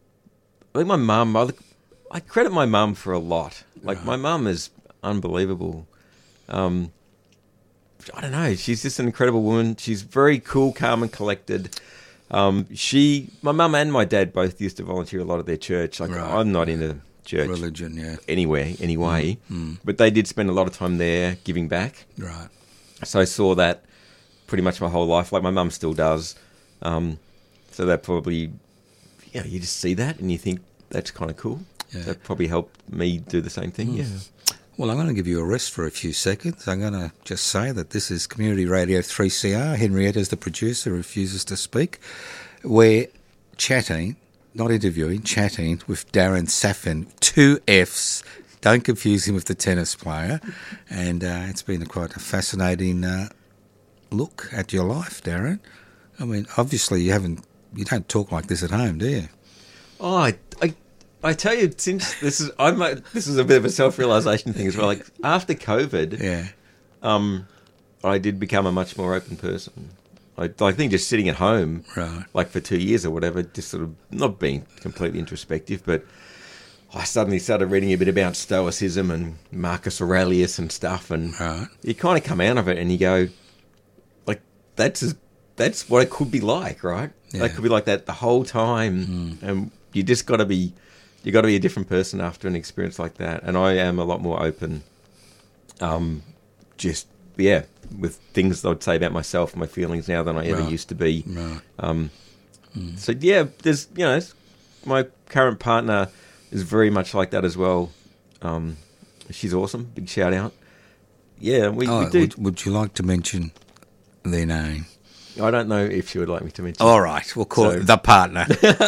S2: I think my mum. I, I credit my mum for a lot. Like, my mum is unbelievable. Um, I don't know. She's just an incredible woman. She's very cool, calm, and collected. Um, she, my mum and my dad both used to volunteer a lot at their church. Like,
S1: Right.
S2: I'm not into church
S1: Religion, yeah.
S2: anywhere, anyway.
S1: Mm.
S2: But they did spend a lot of time there giving back.
S1: Right.
S2: So I saw that pretty much my whole life. Like, my mum still does. Um, so that probably, you know, you just see that and you think that's kind of cool.
S1: Yeah.
S2: That probably helped me do the same thing.
S1: Mm.
S2: Yeah.
S1: Well, I'm going to give you a rest for a few seconds. I'm going to just say that this is Community Radio three C R. Henrietta's the producer, refuses to speak. We're chatting, not interviewing, chatting with Darren Saffin, two Fs. Don't confuse him with the tennis player. And uh, it's been a quite a fascinating uh, look at your life, Darren. I mean, obviously you haven't, you don't talk like this at home, do you?
S2: Oh, I, I, I tell you, since this is, I'm a, this is a bit of a self-realization thing as well. Like, after COVID,
S1: Yeah.
S2: um, I did become a much more open person. I, I think just sitting at home,
S1: Right.
S2: like for two years or whatever, just sort of not being completely introspective, but I suddenly started reading a bit about Stoicism and Marcus Aurelius and stuff, and
S1: Right.
S2: you kind of come out of it and you go, like, that's as, that's what it could be like, right?
S1: Yeah.
S2: It could be like that the whole time,
S1: Mm.
S2: and you just got to be, you got to be a different person after an experience like that. And I am a lot more open, um, just yeah, with things I'd say about myself and my feelings now than I ever
S1: Right.
S2: used to be.
S1: Right.
S2: Um, So yeah, there's you know, my current partner is very much like that as well. Um, she's awesome. Big shout out. Yeah, we,
S1: Oh,
S2: we do.
S1: would, would you like to mention their name?
S2: I don't know if she would like me to mention.
S1: All right, we'll call
S2: So-
S1: it the partner.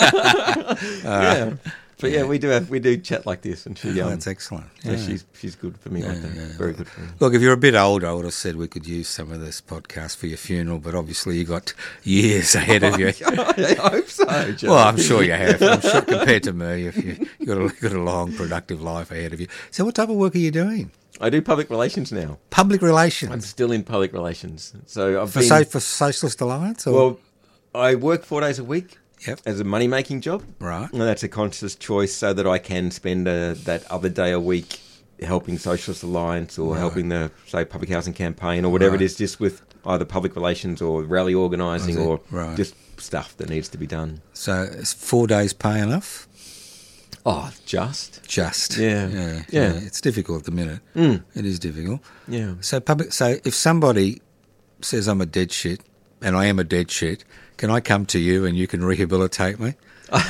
S2: yeah, but yeah, we do have we do chat like this, and she
S1: Oh,
S2: um,
S1: that's excellent.
S2: yeah,
S1: Yeah.
S2: she's she's good for me like
S1: Yeah,
S2: that.
S1: yeah.
S2: Very good for me.
S1: Look, if you're a bit older, I would have said we could use some of this podcast for your funeral, but obviously you got years ahead of you.
S2: I hope so. Joe.
S1: Well, I'm sure you have. I'm sure compared to me, if you you got a got a long, productive life ahead of you. So, what type of work are you doing?
S2: I do public relations now.
S1: Public relations
S2: I'm still in public relations, so I've
S1: for
S2: been.
S1: so, for Socialist Alliance. Or?
S2: well, I work four days a week
S1: Yep.
S2: as a money making job.
S1: Right.
S2: And that's a conscious choice so that I can spend a, that other day a week helping Socialist Alliance or
S1: Right.
S2: helping the, say, public housing campaign or whatever
S1: Right.
S2: it is, just with either public relations or rally organising
S1: Is it?
S2: or
S1: Right.
S2: just stuff that needs to be done.
S1: So, is four days pay enough?
S2: Oh, just?
S1: Just.
S2: Yeah.
S1: Yeah.
S2: Yeah.
S1: It's difficult at the minute.
S2: Mm.
S1: It is difficult.
S2: Yeah.
S1: So public. So if somebody says I'm a dead shit, and I am a dead shit, can I come to you and you can rehabilitate me?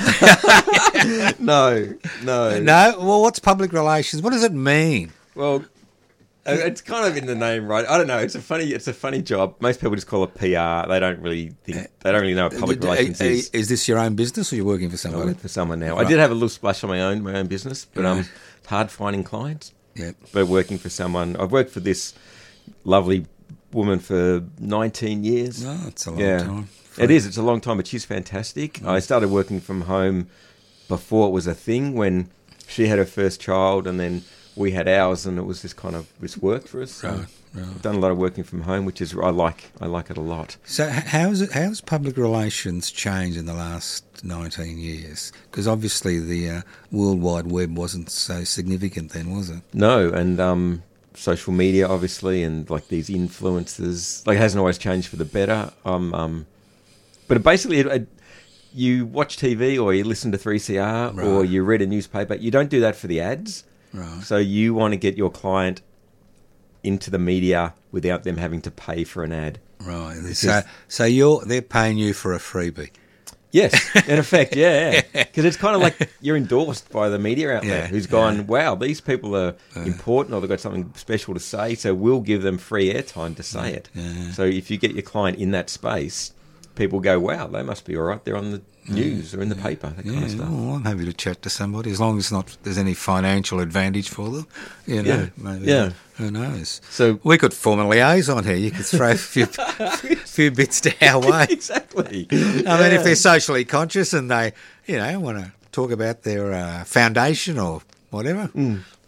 S2: No, no.
S1: No. Well, what's public relations? What does it mean?
S2: Well, uh, it's kind of in the name, right? I don't know. It's a funny, it's a funny job. Most people just call it P R. They don't really think, they don't really know what public relations
S1: Uh,
S2: is.
S1: Is this your own business or you're working for
S2: I
S1: somebody?
S2: work for someone now.
S1: Right.
S2: I did have a little splash on my own, my own business, but um,
S1: Right.
S2: it's hard finding clients.
S1: Yep.
S2: But working for someone, I've worked for this lovely woman for nineteen years.
S1: No, it's a long
S2: yeah,
S1: time.
S2: it is. It's a long time, but she's fantastic.
S1: Mm.
S2: I started working from home before it was a thing when she had her first child, and then we had ours, and it was just kind of this worked for us. So
S1: Right, right.
S2: I've done a lot of working from home, which is I like. I like it a lot.
S1: So h- how's it? How's public relations changed in the last nineteen years? Because obviously the uh, World Wide Web wasn't so significant then, was it?
S2: No, and um, social media, obviously, and like these influences, like it hasn't always changed for the better. Um, um, but basically, it, it, you watch T V or you listen to three C R or
S1: Right.
S2: you read a newspaper. You don't do that for the ads.
S1: Right.
S2: So you want to get your client into the media without them having to pay for an ad.
S1: Right. So so you're they're paying you for a freebie.
S2: Yes, in effect, yeah, because it's kind of like you're endorsed by the media outlet
S1: Yeah,
S2: who's gone,
S1: yeah.
S2: wow, these people are important or they've got something special to say, so we'll give them free airtime to say it.
S1: yeah.
S2: So if you get your client in that space, people go, wow, they must be all right. They're on the news or in the paper, that kind
S1: Yeah,
S2: of stuff.
S1: well, I'm happy to chat to somebody as long as not there's any financial advantage for them. You know,
S2: Yeah,
S1: maybe,
S2: yeah.
S1: Who knows?
S2: So
S1: We could form a liaison here. You could throw a few, few bits to our way.
S2: exactly.
S1: I mean, if they're socially conscious and they, you know, want to talk about their uh, foundation or whatever,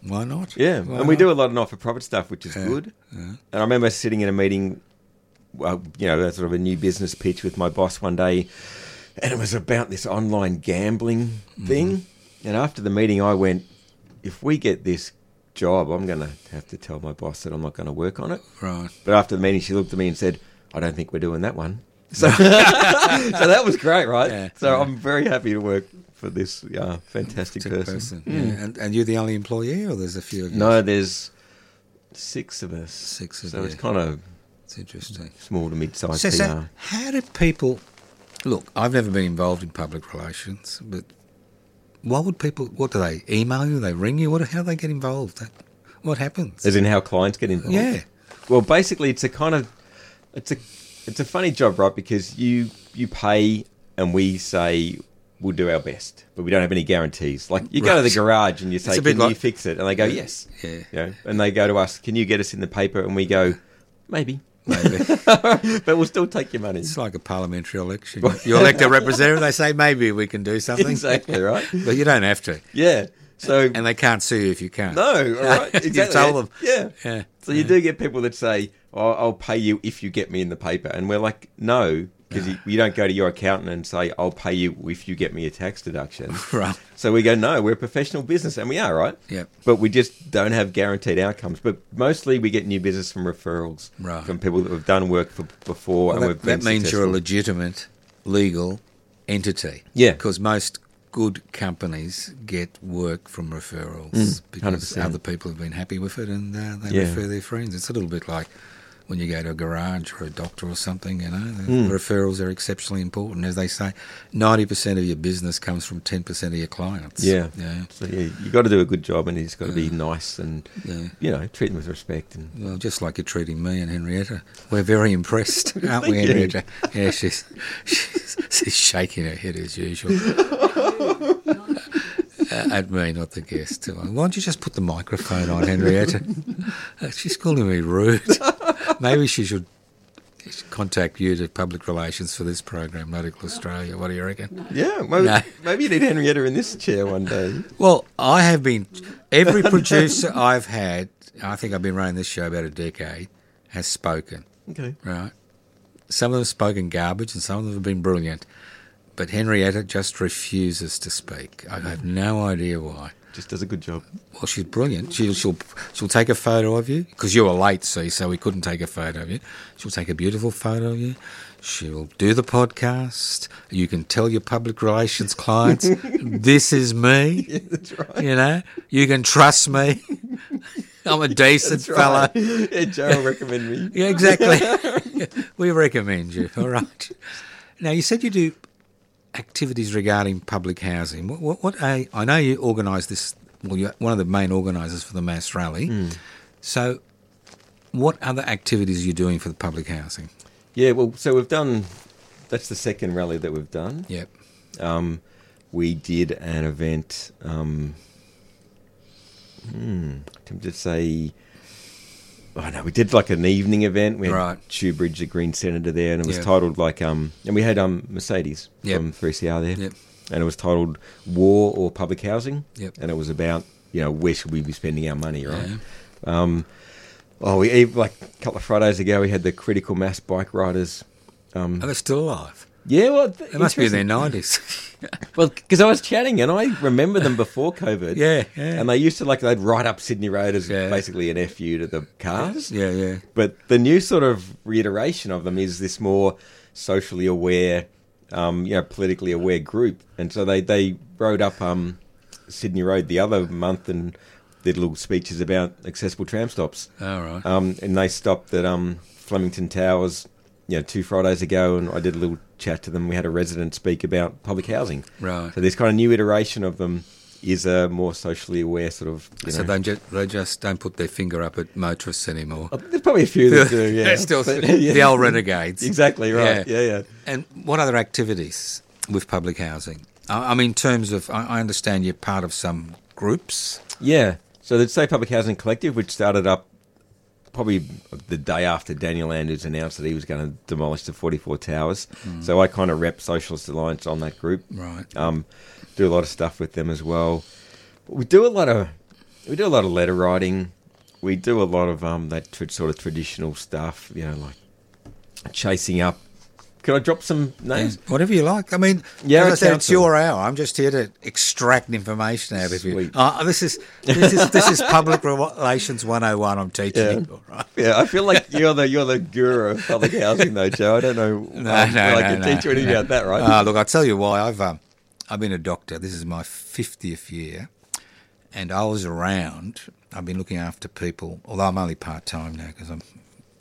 S1: Why not?
S2: Yeah,
S1: Why
S2: and we
S1: not?
S2: do a lot of not-for-profit stuff, which is
S1: Yeah,
S2: good.
S1: yeah.
S2: And I remember sitting in a meeting, well, you know, sort of a new business pitch with my boss one day, and it was about this online gambling thing. Mm-hmm. And after the meeting, I went, if we get this job, I'm going to have to tell my boss that I'm not going to work on it.
S1: Right.
S2: But after the meeting, she looked at me and said, I don't think we're doing that one. So, so that was great, right?
S1: Yeah,
S2: so
S1: yeah.
S2: I'm very happy to work for this uh, fantastic person.
S1: person.
S2: Mm.
S1: Yeah. And, and you're the only employee, or there's a few of you?
S2: No, there's six of us.
S1: Six of
S2: so
S1: you.
S2: it's kind of
S1: It's interesting.
S2: small to mid-sized
S1: So,
S2: P R.
S1: so how do people... Look, I've never been involved in public relations, but what would people... What do they email you? They ring you? What? How do they get involved? That, what happens?
S2: As in how clients get involved?
S1: Yeah.
S2: Well, basically, it's a kind of... It's a it's a funny job, right? Because you, you pay and we say we'll do our best, but we don't have any guarantees. Like, you go to the garage and you say,
S1: It's a bit
S2: can you
S1: like-
S2: fix it? And they go, yes.
S1: Yeah.
S2: You know, and they go to us, can you get us in the paper? And we go, maybe.
S1: Maybe.
S2: But we'll still take your money.
S1: It's like a parliamentary election. You elect a representative, they say maybe we can do something.
S2: Exactly, right?
S1: But you don't have to.
S2: Yeah. So
S1: And they can't sue you if you can't.
S2: no, all right. Exactly.
S1: You've told them.
S2: Yeah.
S1: Yeah.
S2: So you do get people that say, oh, I'll pay you if you get me in the paper. And we're like, no, because you, you don't go to your accountant and say, I'll pay you if you get me a tax deduction.
S1: Right.
S2: So we go, no, we're a professional business. And we are, right?
S1: Yep.
S2: But we just don't have guaranteed outcomes. But mostly we get new business from referrals.
S1: Right.
S2: From people that have done work for before.
S1: Well,
S2: and
S1: that,
S2: we've been
S1: that means you're a
S2: successful.
S1: legitimate legal entity.
S2: Yeah.
S1: Because most good companies get work from referrals
S2: Mm,
S1: because
S2: one hundred percent.
S1: other people have been happy with it and uh, they
S2: Yeah.
S1: refer their friends. It's a little bit like when you go to a garage or a doctor or something, you know. The
S2: Mm.
S1: referrals are exceptionally important. As they say, ninety percent of your business comes from ten percent of your clients.
S2: Yeah.
S1: Yeah.
S2: So yeah, you got to do a good job, and it's got to be nice and
S1: Yeah.
S2: you know treat them with respect. And
S1: Well, just like you're treating me and Henrietta. We're very impressed, aren't we,
S2: Thank you.
S1: Henrietta? Yeah, she's, she's, she's shaking her head as usual. Uh, at me, not the guest. Why don't you just put the microphone on, Henrietta? Uh, she's calling me rude. Maybe she should contact you to public relations for this program, Medical Australia. What do you reckon?
S2: yeah, maybe,
S1: No.
S2: maybe you need Henrietta in this chair one day.
S1: Well, I have been... Every producer I've had, I think I've been running this show about a decade, has spoken,
S2: Okay.
S1: right? Some of them have spoken garbage and some of them have been brilliant. But Henrietta just refuses to speak. I have no idea why.
S2: Just does a good job.
S1: Well, she's brilliant. She'll she'll she'll take a photo of you because you were late, see, so we couldn't take a photo of you. She'll take a beautiful photo of you. She'll do the podcast. You can tell your public relations clients, "This is me."
S2: Yeah, that's right.
S1: You know, you can trust me. I'm a decent
S2: That's
S1: fella.
S2: right. Yeah, Joe will recommend me.
S1: Yeah, exactly. We recommend you. All right. Now, you said you do activities regarding public housing. What, what, what a, I know you organise this, well, you're one of the main organisers for the Mass Rally.
S2: Mm.
S1: So what other activities are you doing for the public housing?
S2: Yeah, well, so we've done, that's the second rally that we've done.
S1: Yep.
S2: Um, we did an event, um, hmm, to say, oh no, we did like an evening event. We had
S1: Right.
S2: Shoebridge, the Green Senator there, and it was
S1: Yep.
S2: titled like, um, and we had um, Mercedes
S1: Yep.
S2: from three C R there.
S1: Yep.
S2: And it was titled War or Public Housing.
S1: Yep.
S2: And it was about, you know, where should we be spending our money, right?
S1: Yeah.
S2: Um, oh, we even, like a couple of Fridays ago, we had the critical mass bike riders. Um,
S1: Are they still alive?
S2: yeah, well,
S1: They must be in their nineties.
S2: well, because I was chatting and I remember them before COVID.
S1: Yeah, yeah.
S2: And they used to, like, they'd write up Sydney Road as
S1: Yeah.
S2: basically an F U to the cars.
S1: Yeah, yeah.
S2: But the new sort of reiteration of them is this more socially aware, um, you know, politically aware group. And so they, they rode up um, Sydney Road the other month and did little speeches about accessible tram stops.
S1: All right.
S2: Um, and they stopped at um, Flemington Towers, you know, two Fridays ago, and I did a little chat to them. We had a resident speak about public housing.
S1: Right.
S2: So this kind of new iteration of them is a more socially aware sort of, you
S1: So
S2: know.
S1: they just, they just don't put their finger up at motorists anymore.
S2: Oh, there's probably a few that do, yeah.
S1: They're still
S2: But,
S1: the
S2: yeah.
S1: old renegades.
S2: Exactly right.
S1: Yeah.
S2: Yeah, yeah.
S1: And what other activities with public housing? I, I mean, in terms of, I, I understand you're part of some groups.
S2: Yeah. So the Safe Public Housing Collective, which started up probably the day after Daniel Andrews announced that he was going to demolish the forty-four towers.
S1: Mm.
S2: So I kind of rep Socialist Alliance on that group.
S1: Right.
S2: Um, do a lot of stuff with them as well. We do a lot of we do a lot of letter writing. We do a lot of um that tr- sort of traditional stuff, you know, like chasing up. Can I drop some names?
S1: Yeah, whatever you like. I mean,
S2: Yeah,
S1: as I said, it's
S2: council.
S1: your hour. I'm just here to extract information out of you.
S2: Sweet.
S1: Uh, this is this is this is public relations one oh one. I'm teaching
S2: Yeah.
S1: you. All right.
S2: Yeah, I feel like you're the you're the guru of public housing, though, Joe. I don't know.
S1: No,
S2: um,
S1: no,
S2: I
S1: no,
S2: can
S1: no,
S2: teach you anything
S1: no.
S2: about that, right?
S1: Uh, look, I'll tell you why. I've um, I've been a doctor. This is my fiftieth year, and I was around. I've been looking after people, although I'm only part time now because I'm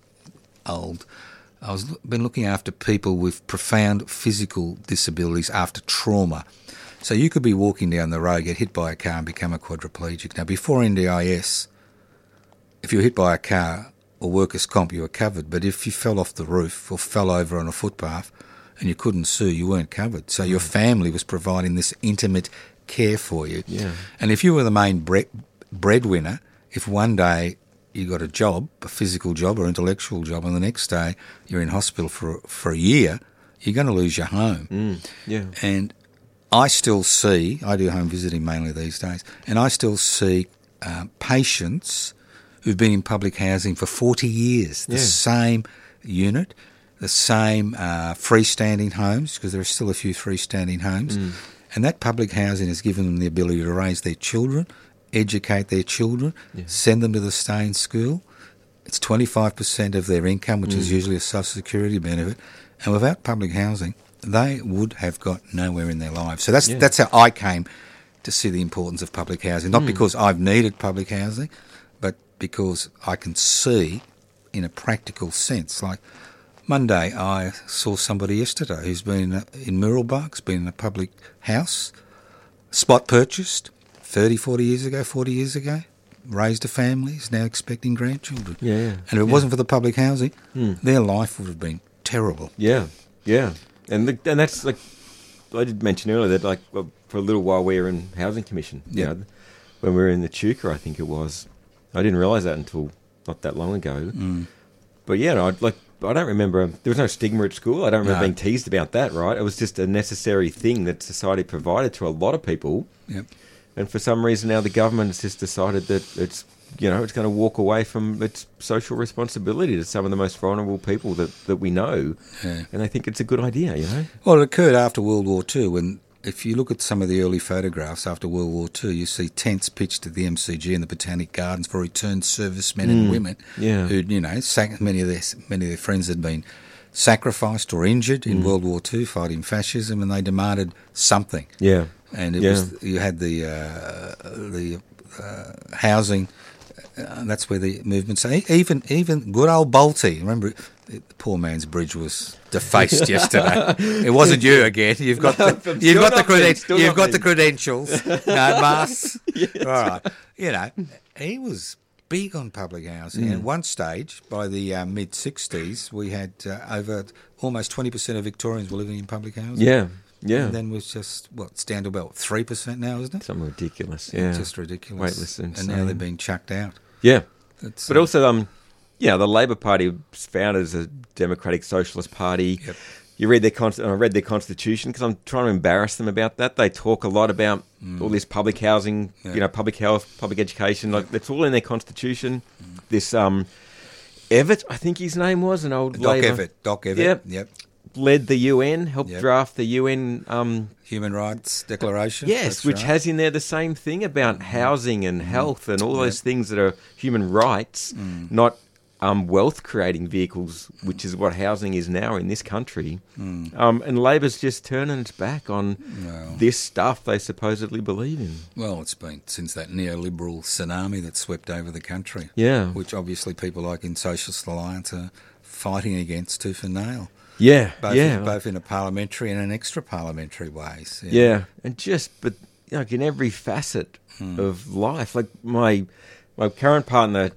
S1: old. I was been looking after people with profound physical disabilities after trauma. So you could be walking down the road, get hit by a car, and become a quadriplegic. Now, before N D I S, if you were hit by a car or workers' comp, you were covered. But if you fell off the roof or fell over on a footpath and you couldn't sue, you weren't covered. So your family was providing this intimate care for you.
S2: Yeah.
S1: And if you were the main bre- breadwinner, if one day you got a job, a physical job or intellectual job, and the next day you're in hospital for for a year, you're going to lose your home.
S2: Mm, yeah.
S1: And I still see, I do home visiting mainly these days, and I still see uh, patients who've been in public housing for forty years, the
S2: Yeah.
S1: same unit, the same uh, freestanding homes, because there are still a few freestanding homes,
S2: Mm.
S1: and that public housing has given them the ability to raise their children, educate their children,
S2: Yeah.
S1: send them to the stay-in school. It's twenty-five percent of their income, which is
S2: Mm.
S1: usually a social security benefit. And without public housing, they would have got nowhere in their lives. So that's
S2: Yeah.
S1: that's how I came to see the importance of public housing. Not
S2: Mm.
S1: because I've needed public housing, but because I can see in a practical sense. Like Monday, I saw somebody yesterday who's been in Mirrabah, been in a public house, spot purchased, thirty, forty years ago, forty years ago, raised a family, is now expecting grandchildren.
S2: Yeah, yeah.
S1: And if it
S2: yeah.
S1: wasn't for the public housing,
S2: Mm.
S1: their life would have been terrible.
S2: Yeah, yeah, and the, and that's like I did mention earlier that like well, for a little while we were in housing commission. You
S1: Yeah.
S2: know, when we were in the Chuka, I think it was. I didn't realise that until not that long ago.
S1: Mm.
S2: But yeah, no, I'd like I don't remember. There was no stigma at school. I don't remember
S1: No.
S2: being teased about that. Right? It was just a necessary thing that society provided to a lot of people.
S1: Yep.
S2: And for some reason now the government has just decided that it's you know it's going to walk away from its social responsibility to some of the most vulnerable people that, that we know,
S1: Yeah.
S2: and I think it's a good idea. You know.
S1: Well, it occurred after World War Two, when if you look at some of the early photographs after World War Two, you see tents pitched at the M C G and the Botanic Gardens for returned servicemen and
S2: Mm.
S1: women
S2: Yeah.
S1: who, you know, sac- many of their many of their friends had been sacrificed or injured in
S2: Mm.
S1: World War Two fighting fascism, and they demanded something.
S2: Yeah.
S1: And it
S2: Yeah.
S1: was you had the uh, the uh, housing. Uh, that's where the movement. So e- even even good old Bolte. Remember, the poor man's bridge was defaced yesterday. It wasn't you again. You've got
S2: No,
S1: the,
S2: I'm
S1: you've
S2: still
S1: got the
S2: not me,
S1: creden-
S2: still
S1: you've
S2: not
S1: got
S2: me.
S1: the credentials. No masks.
S2: Yeah, that's
S1: All right. You know, he was big on public housing.
S2: Mm.
S1: At one stage, by the uh, mid sixties, we had uh, over almost twenty percent of Victorians were living in public housing.
S2: Yeah. Yeah.
S1: And then it was just, what, it's down to about three percent now, isn't it?
S2: Something ridiculous. Yeah.
S1: Just ridiculous.
S2: Waitlist
S1: and
S2: insane.
S1: now they're being chucked out.
S2: Yeah.
S1: It's,
S2: But
S1: uh,
S2: also, um, yeah, the Labor Party was founded as a democratic socialist party.
S1: Yep.
S2: You read their con- I read their constitution because I'm trying to embarrass them about that. They talk a lot about all this public housing,
S1: Yeah.
S2: you know, public health, public education. Like that's all in their constitution. This um, Evatt, I think his name was an old
S1: Doc
S2: Labor,
S1: Evatt. Doc Evatt.
S2: Yep.
S1: Yep.
S2: led the U N, helped
S1: Yep.
S2: draft the U N. Um,
S1: Human Rights Declaration.
S2: yes,
S1: That's
S2: which
S1: right.
S2: has in there the same thing about housing and health and all those things that are human rights, not um, wealth-creating vehicles, which is what housing is now in this country. Um, and Labor's just turning its back on
S1: Well.
S2: this stuff they supposedly believe in.
S1: Well, it's been since that neoliberal tsunami that swept over the country.
S2: Yeah.
S1: Which obviously people like in Socialist Alliance are fighting against tooth and nail.
S2: Yeah,
S1: Both,
S2: yeah.
S1: in, both in a parliamentary and an extra parliamentary ways.
S2: Yeah, and just but like in every facet of life, like my my current partner,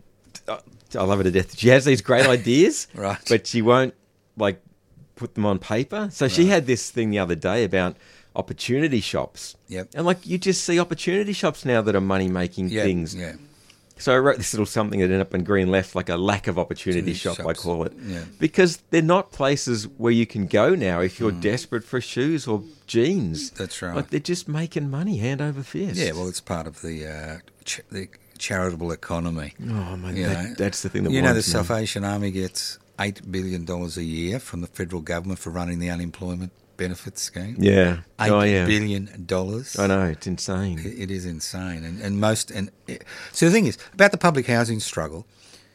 S2: I I love her to death. She has these great ideas,
S1: Right.
S2: But she won't like put them on paper. So she
S1: Right.
S2: had this thing the other day about opportunity shops.
S1: Yep.
S2: And like you just see opportunity shops now that are money making
S1: Yeah,
S2: things.
S1: yeah.
S2: So I wrote this little something that ended up in Green Left, like a lack of opportunity shop,
S1: shops.
S2: I call it.
S1: Yeah.
S2: Because they're not places where you can go now if you're mm. desperate for shoes or jeans.
S1: That's right.
S2: Like they're just making money hand over fist.
S1: Yeah, well, it's part of the uh, ch- the charitable economy.
S2: Oh, man, that, that's the thing that
S1: You know, the
S2: me.
S1: Salvation Army gets eight billion dollars a year from the federal government for running the unemployment benefits scheme.
S2: Yeah.
S1: Eight
S2: oh, yeah.
S1: billion dollars.
S2: I know, it's insane.
S1: It, it is insane. And, and most and it, so the thing is, about the public housing struggle,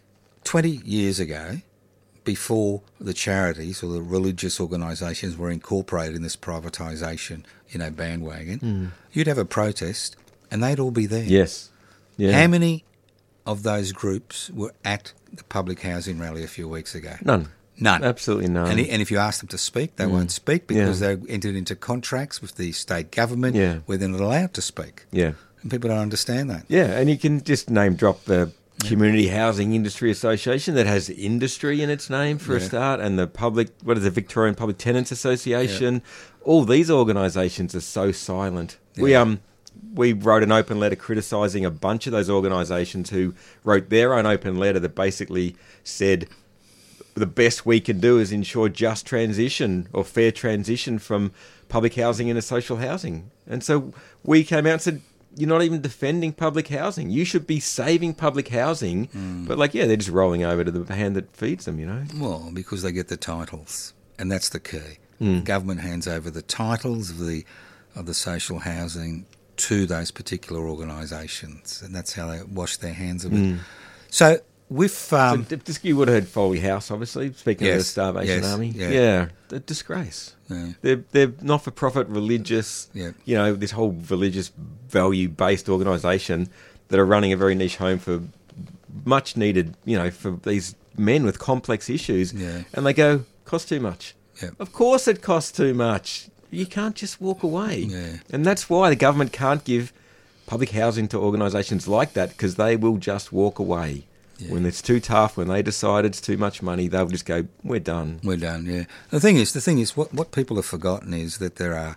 S1: twenty years ago, before the charities or the religious organisations were incorporated in this privatisation, you know, bandwagon,
S2: mm.
S1: you'd have a protest and they'd all be there.
S2: Yes. Yeah.
S1: How many of those groups were at the public housing rally a few weeks ago?
S2: None.
S1: None.
S2: Absolutely none.
S1: And, and if you ask them to speak, they mm. won't speak because yeah. they entered into contracts with the state government
S2: yeah.
S1: where they're not allowed to speak.
S2: Yeah.
S1: And people don't understand that.
S2: Yeah, and you can just name drop the Community Housing Industry Association that has industry in its name for yeah. a start, and the public, what is the Victorian Public Tenants Association. Yeah. All these organisations are so silent. Yeah. We um we wrote an open letter criticising a bunch of those organisations who wrote their own open letter that basically said the best we can do is ensure just transition or fair transition from public housing into social housing. And so we came out and said, you're not even defending public housing. You should be saving public housing. Mm. But, like, yeah, they're just rolling over to the hand that feeds them, you know?
S1: Well, because they get the titles, and that's the key.
S2: Mm.
S1: The government hands over the titles of the of the social housing to those particular organisations, and that's how they wash their hands of it.
S2: Mm.
S1: So with... Um,
S2: so, you would have heard Foley House, obviously, speaking
S1: yes,
S2: of the Starvation
S1: yes,
S2: Army.
S1: Yeah,
S2: yeah a disgrace.
S1: Yeah.
S2: They're, they're not-for-profit, religious,
S1: yeah.
S2: you know, this whole religious value-based organisation that are running a very niche home for much-needed, you know, for these men with complex issues.
S1: Yeah.
S2: And they go, costs too much.
S1: Yeah.
S2: Of course it costs too much. You can't just walk away.
S1: Yeah.
S2: And that's why the government can't give public housing to organisations like that, because they will just walk away. Yeah. When it's too tough, when they decide it's too much money, they'll just go, we're done.
S1: We're done, yeah. The thing is, the thing is, what, what people have forgotten is that there are,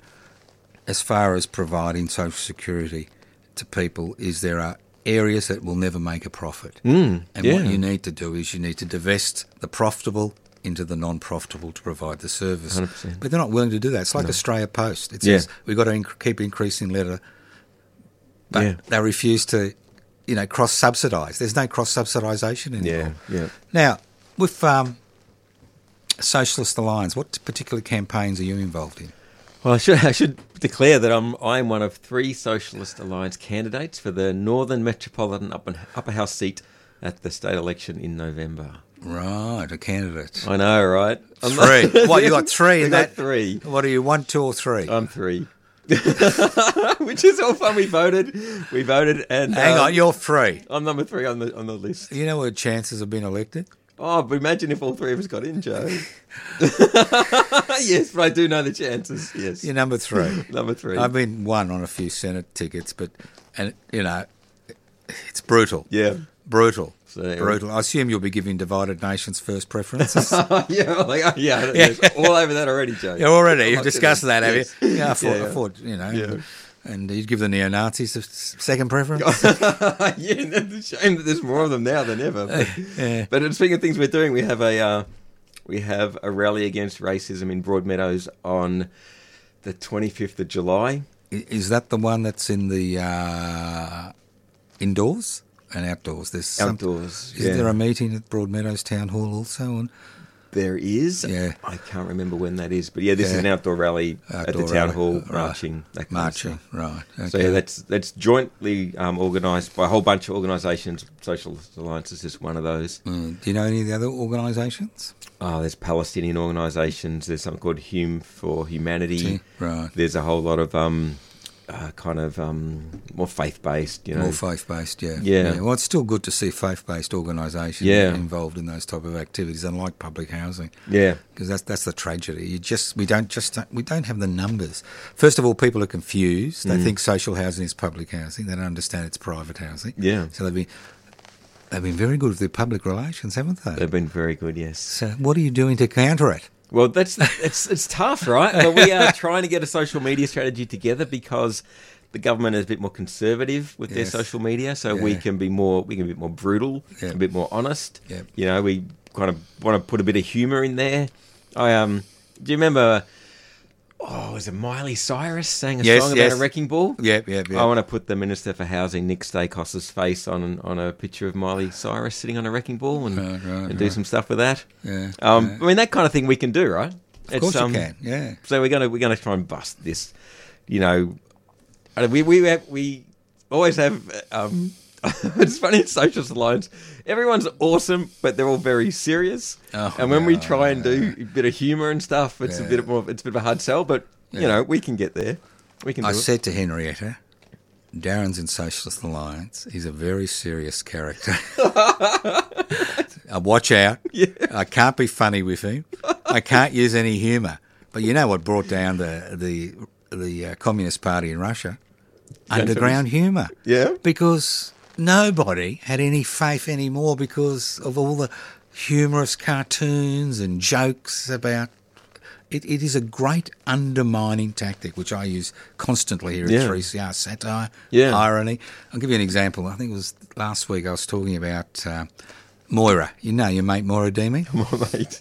S1: as far as providing social security to people, is there are areas that will never make a profit.
S2: Mm,
S1: and
S2: yeah.
S1: what you need to do is you need to divest the profitable into the non-profitable to provide the service.
S2: one hundred percent.
S1: But they're not willing to do that. It's like
S2: no.
S1: Australia Post. It
S2: yeah.
S1: says we've got to inc- keep increasing letter, but
S2: yeah.
S1: they refuse to, you know, cross-subsidise. There's no cross-subsidisation anymore.
S2: Yeah, yeah.
S1: Now, with um, Socialist Alliance, what particular campaigns are you involved in?
S2: Well, I should, I should declare that I'm I'm one of three Socialist Alliance candidates for the Northern Metropolitan Upper, upper House seat at the state election in November.
S1: Right, a candidate.
S2: I know, right? I'm
S1: three.
S2: Not,
S1: what, you got three in
S2: got
S1: that?
S2: three.
S1: What are you, one, two or three?
S2: I'm three. Which is all fun. We voted. We voted and...
S1: Hang
S2: um,
S1: on, you're three.
S2: I'm number three on the on the list.
S1: You know what chances of being elected?
S2: Oh, but imagine if all three of us got in, Joe. Yes, but I do know the chances, yes.
S1: You're number three.
S2: Number three.
S1: I've been one on a few Senate tickets, but, and you know, it's brutal.
S2: Yeah.
S1: Brutal.
S2: So,
S1: brutal. I assume you'll be giving divided nations first preferences.
S2: yeah, like, oh, yeah, yeah. All over that already, Joe.
S1: Yeah, already. You've discussed that, have
S2: yes.
S1: you? Yeah, I thought,
S2: yeah, yeah.
S1: I thought you know.
S2: Yeah.
S1: And you'd give the neo-Nazis a second preference?
S2: Yeah, it's a shame that there's more of them now than ever. But,
S1: yeah.
S2: but speaking of things we're doing, we have a uh, we have a rally against racism in Broadmeadows on the twenty-fifth of July.
S1: Is that the one that's in the uh, indoors and outdoors? There's
S2: outdoors.
S1: Some, is
S2: yeah.
S1: there a meeting at Broadmeadows Town Hall also? On?
S2: There is.
S1: Yeah.
S2: I can't remember when that is, but yeah, this
S1: yeah.
S2: is an outdoor rally
S1: outdoor
S2: at the town
S1: rally.
S2: hall,
S1: right.
S2: marching. That kind
S1: marching,
S2: of stuff.
S1: right? Okay.
S2: So yeah, that's that's jointly um, organised by a whole bunch of organisations. Socialist Alliance is just one of those.
S1: Mm. Do you know any of the other organisations?
S2: Oh, there's Palestinian organisations. There's something called Hume for Humanity.
S1: See? Right.
S2: There's a whole lot of um, uh, kind of um, more faith-based, you know.
S1: More faith-based, yeah.
S2: Yeah.
S1: yeah. Well, it's still good to see faith-based organisations
S2: yeah.
S1: involved in those type of activities, unlike public housing.
S2: Yeah.
S1: Because that's that's the tragedy. You just we don't just we don't have the numbers. First of all, people are confused. They
S2: mm.
S1: think social housing is public housing. They don't understand it's private housing.
S2: Yeah.
S1: So they've been they've been very good with their public relations, haven't they?
S2: They've been very good, yes.
S1: So what are you doing to counter it?
S2: Well, that's it's it's tough, right? But we are trying to get a social media strategy together because the government is a bit more conservative with
S1: Yes.
S2: their social media, so we
S1: Yeah.
S2: can be more we can be a bit more brutal,
S1: Yeah.
S2: a bit more honest.
S1: Yeah.
S2: You know, we kind of want to put a bit of humour in there. I um, do you remember? Oh, was it Miley Cyrus sang a
S1: Yes,
S2: song
S1: yes.
S2: about a wrecking ball?
S1: Yep, yep, yep.
S2: I want to put the Minister for Housing, Nick Stakos's face on on a picture of Miley Cyrus sitting on a wrecking ball and,
S1: Right, right,
S2: and do
S1: right.
S2: some stuff with that.
S1: Yeah,
S2: Um,
S1: yeah.
S2: I mean, that kind of thing we can do, right?
S1: Of course you can, yeah.
S2: So we're gonna we're gonna try and bust this. You know, I- we we have, we always have. Um, it's funny in Socialist Alliance. Everyone's awesome, but they're all very serious.
S1: Oh,
S2: and when we
S1: no,
S2: try and do
S1: no.
S2: a bit of humour and stuff, it's a
S1: Yeah.
S2: bit more. It's a bit of a hard sell, but you
S1: Yeah.
S2: know, we can get there. We can. Do
S1: I
S2: it.
S1: said to Henrietta, Darren's in Socialist Alliance. He's a very serious character. uh, watch out.
S2: Yeah.
S1: I can't be funny with him. I can't use any humour. But you know what brought down the the the uh, Communist Party in Russia? Underground humour.
S2: Yeah.
S1: Because nobody had any faith anymore because of all the humorous cartoons and jokes about. It, it is a great undermining tactic, which I use constantly here at
S2: Yeah.
S1: three C R, satire,
S2: Yeah.
S1: irony. I'll give you an example. I think it was last week I was talking about uh, Moira. You know your mate Moira Deemy?
S2: Mate.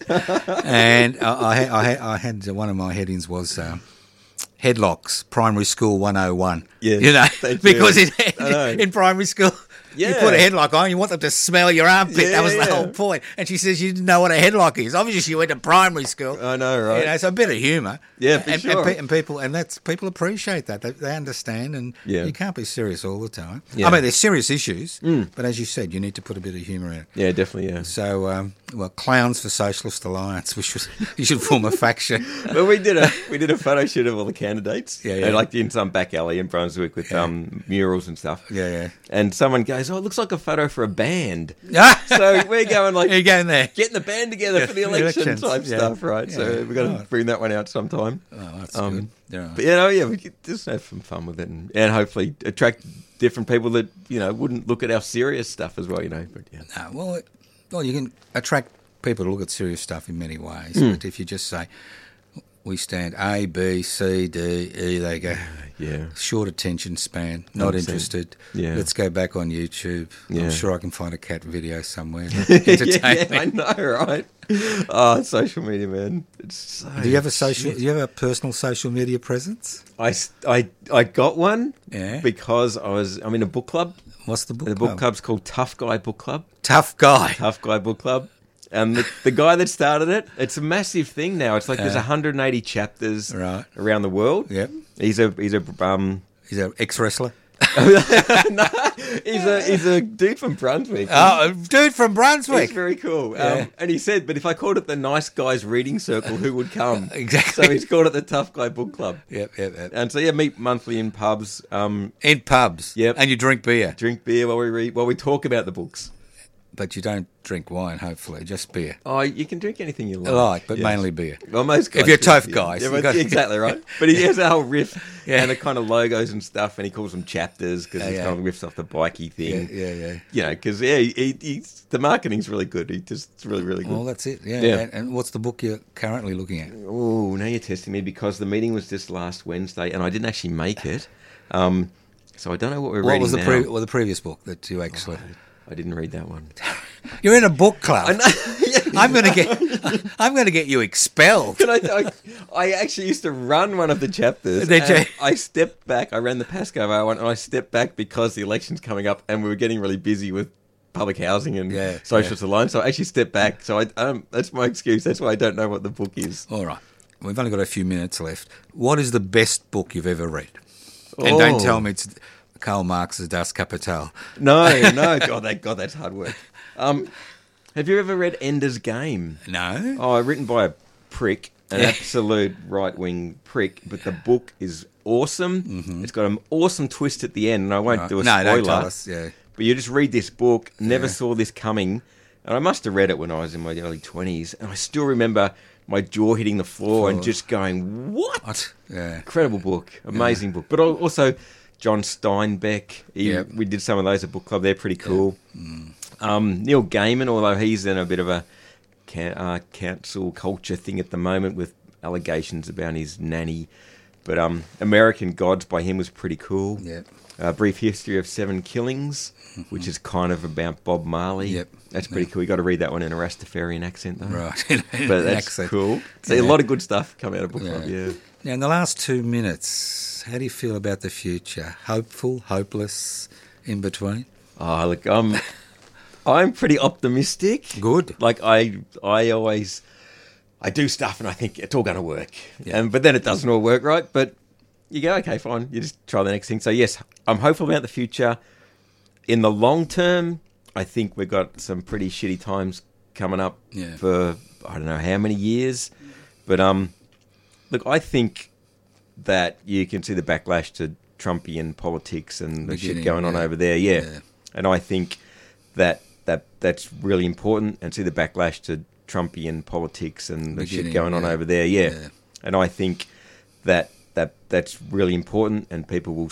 S1: And I, I, had, I, had, I had one of my headings was um, Headlocks, Primary School one oh one.
S2: Yes,
S1: You know,
S2: thank you.
S1: because in,
S2: I know.
S1: in primary school, you
S2: Yeah.
S1: put a headlock on, you want them to smell your armpit.
S2: Yeah,
S1: that was the
S2: yeah.
S1: whole point. And she says you didn't know what a headlock is. Obviously, she went to primary school.
S2: I know, right?
S1: You know, so a bit of humour.
S2: Yeah, for
S1: and,
S2: sure.
S1: and, pe- and people, and that's people appreciate that. They, they understand, and
S2: Yeah.
S1: you can't be serious all the time.
S2: Yeah.
S1: I mean, there's serious issues, but as you said, you need to put a bit of humour in it.
S2: Yeah, definitely. Yeah.
S1: So, um, well, clowns for Socialist Alliance. We should you should form a faction.
S2: Well, we did a we did a photo shoot of all the candidates.
S1: Yeah, yeah.
S2: And like in some back alley in Brunswick with um, murals and stuff.
S1: Yeah, yeah.
S2: And someone goes, "Oh, it looks like a photo for a band."
S1: Yeah.
S2: So we're going like
S1: Are you going there?
S2: getting the band together
S1: Yeah,
S2: for the
S1: the
S2: election
S1: elections,
S2: type
S1: yeah.
S2: stuff, right?
S1: Yeah,
S2: So we've got to
S1: right.
S2: bring that one out sometime.
S1: Oh, that's
S2: Um,
S1: good. Yeah.
S2: But you know, yeah, we could just have some fun with it, and, and hopefully attract different people that you know wouldn't look at our serious stuff as well. You know, but yeah,
S1: No, well, it- well, you can attract people to look at serious stuff in many ways.
S2: Hmm.
S1: But if you just say, we stand A, B, C, D, E, they go,
S2: yeah,
S1: short attention span, not
S2: one hundred percent.
S1: interested.
S2: Yeah.
S1: Let's go back on YouTube.
S2: Yeah.
S1: I'm sure I can find a cat video somewhere.
S2: yeah,
S1: Entertain
S2: yeah, I
S1: me.
S2: know, right? Oh, social media, man. It's so
S1: Do you have a social?
S2: shit.
S1: Do you have a personal social media presence?
S2: I, s- I, I got one
S1: Yeah.
S2: because I was I'm in a book club.
S1: What's the book?
S2: The
S1: club?
S2: book club's called Tough Guy Book Club.
S1: Tough guy.
S2: Tough Guy Book Club. And the, the guy that started it, it's a massive thing now. It's like there's
S1: Yeah.
S2: one hundred eighty chapters
S1: Right.
S2: around the world.
S1: Yep.
S2: He's a he's a um
S1: He's an ex-wrestler.
S2: no, he's a he's a dude from Brunswick.
S1: Oh, a dude from Brunswick.
S2: It's very cool.
S1: Yeah.
S2: Um, and he said, but if I called it the Nice Guys Reading Circle, who would come?
S1: Exactly.
S2: So he's called it the Tough Guy Book Club.
S1: Yep, yep, yep.
S2: And so yeah, meet monthly in pubs, um,
S1: In pubs.
S2: Yep.
S1: And you drink beer.
S2: drink beer while we read, while we talk about the books.
S1: But you don't drink wine, hopefully, just beer.
S2: Oh, you can drink anything you like.
S1: Like, but
S2: Yes.
S1: mainly beer.
S2: Well, most guys
S1: If you're
S2: do,
S1: tough
S2: yeah.
S1: guys,
S2: Yeah,
S1: you
S2: but-
S1: gotta-
S2: exactly right. But he has a whole riff
S1: Yeah.
S2: and the kind of logos and stuff, and he calls them chapters because
S1: Yeah,
S2: he
S1: yeah.
S2: kind of riffs off the bikey
S1: Yeah,
S2: thing.
S1: yeah, yeah.
S2: You know, because yeah, he, he, he's, the marketing's really good. He just it's really, really good.
S1: Well, that's it. Yeah.
S2: Yeah.
S1: And, and what's the book you're currently looking at?
S2: Oh, now you're testing me because the meeting was just last Wednesday and I didn't actually make it. Um, so I don't know what we're
S1: What
S2: reading
S1: was the
S2: now.
S1: pre- well, the previous book that you actually?
S2: I didn't read that one.
S1: You're in a book club.
S2: I know.
S1: I'm going to get. I'm going to get you expelled.
S2: Can I, I, I actually used to run one of the chapters.
S1: Did you?
S2: and I stepped back. I ran the Pascoe one, and I stepped back because the election's coming up, and we were getting really busy with public housing and
S1: Yeah,
S2: Socialist Alliance. So I actually stepped back. So I, um, that's my excuse. That's why I don't know what the book is.
S1: All right. We've only got a few minutes left. What is the best book you've ever read? And
S2: Oh.
S1: don't tell me it's Karl Marx's Das Kapital.
S2: No, no, God, that God, that's hard work. Um, have you ever read Ender's Game?
S1: No.
S2: Oh, written by a prick, an
S1: Yeah.
S2: absolute right wing prick. But the book is awesome. It's got an awesome twist at the end, and I won't
S1: Right.
S2: do a
S1: no,
S2: spoiler.
S1: don't tell us. Yeah.
S2: But you just read this book, never
S1: Yeah.
S2: saw this coming. And I must have read it when I was in my early twenties. And I still remember my jaw hitting the floor and
S1: Floor.
S2: just going, what?
S1: What? Yeah.
S2: Incredible book. Amazing book. But al- also John Steinbeck. He,
S1: Yep.
S2: We did some of those at book club. They're pretty cool. Um, Neil Gaiman, although he's in a bit of a can, uh, cancel culture thing at the moment with allegations about his nanny But um, American Gods by him was pretty cool.
S1: Yep.
S2: A Brief History of Seven Killings, mm-hmm. which is kind of about Bob Marley.
S1: Yep.
S2: That's pretty
S1: yep.
S2: cool. You got to read that one in a Rastafarian accent, though.
S1: Right.
S2: But that's
S1: accent.
S2: cool. So
S1: yeah.
S2: a lot of good stuff come out of Book
S1: yeah.
S2: Club, yeah.
S1: Now, in the last two minutes, how do you feel about the future? Hopeful, hopeless, in between?
S2: Oh, look, I'm, I'm pretty optimistic.
S1: Good.
S2: Like, I I always... I do stuff and I think it's all going to work.
S1: Yeah.
S2: Um, but then it doesn't all work, right? But you go, okay, fine. You just try the next thing. So, yes, I'm hopeful about the future. In the long term, I think we've got some pretty shitty times coming up
S1: yeah.
S2: for, I don't know how many years. But, um, look, I think that you can see the backlash to Trumpian politics and the
S1: Beginning,
S2: shit going on
S1: yeah.
S2: over there. Yeah.
S1: yeah.
S2: And I think that, that that's really important, and see the backlash to Trumpian politics and the
S1: Beginning,
S2: shit going on
S1: yeah.
S2: over there, yeah.
S1: yeah.
S2: And I think that, that that's really important, and people will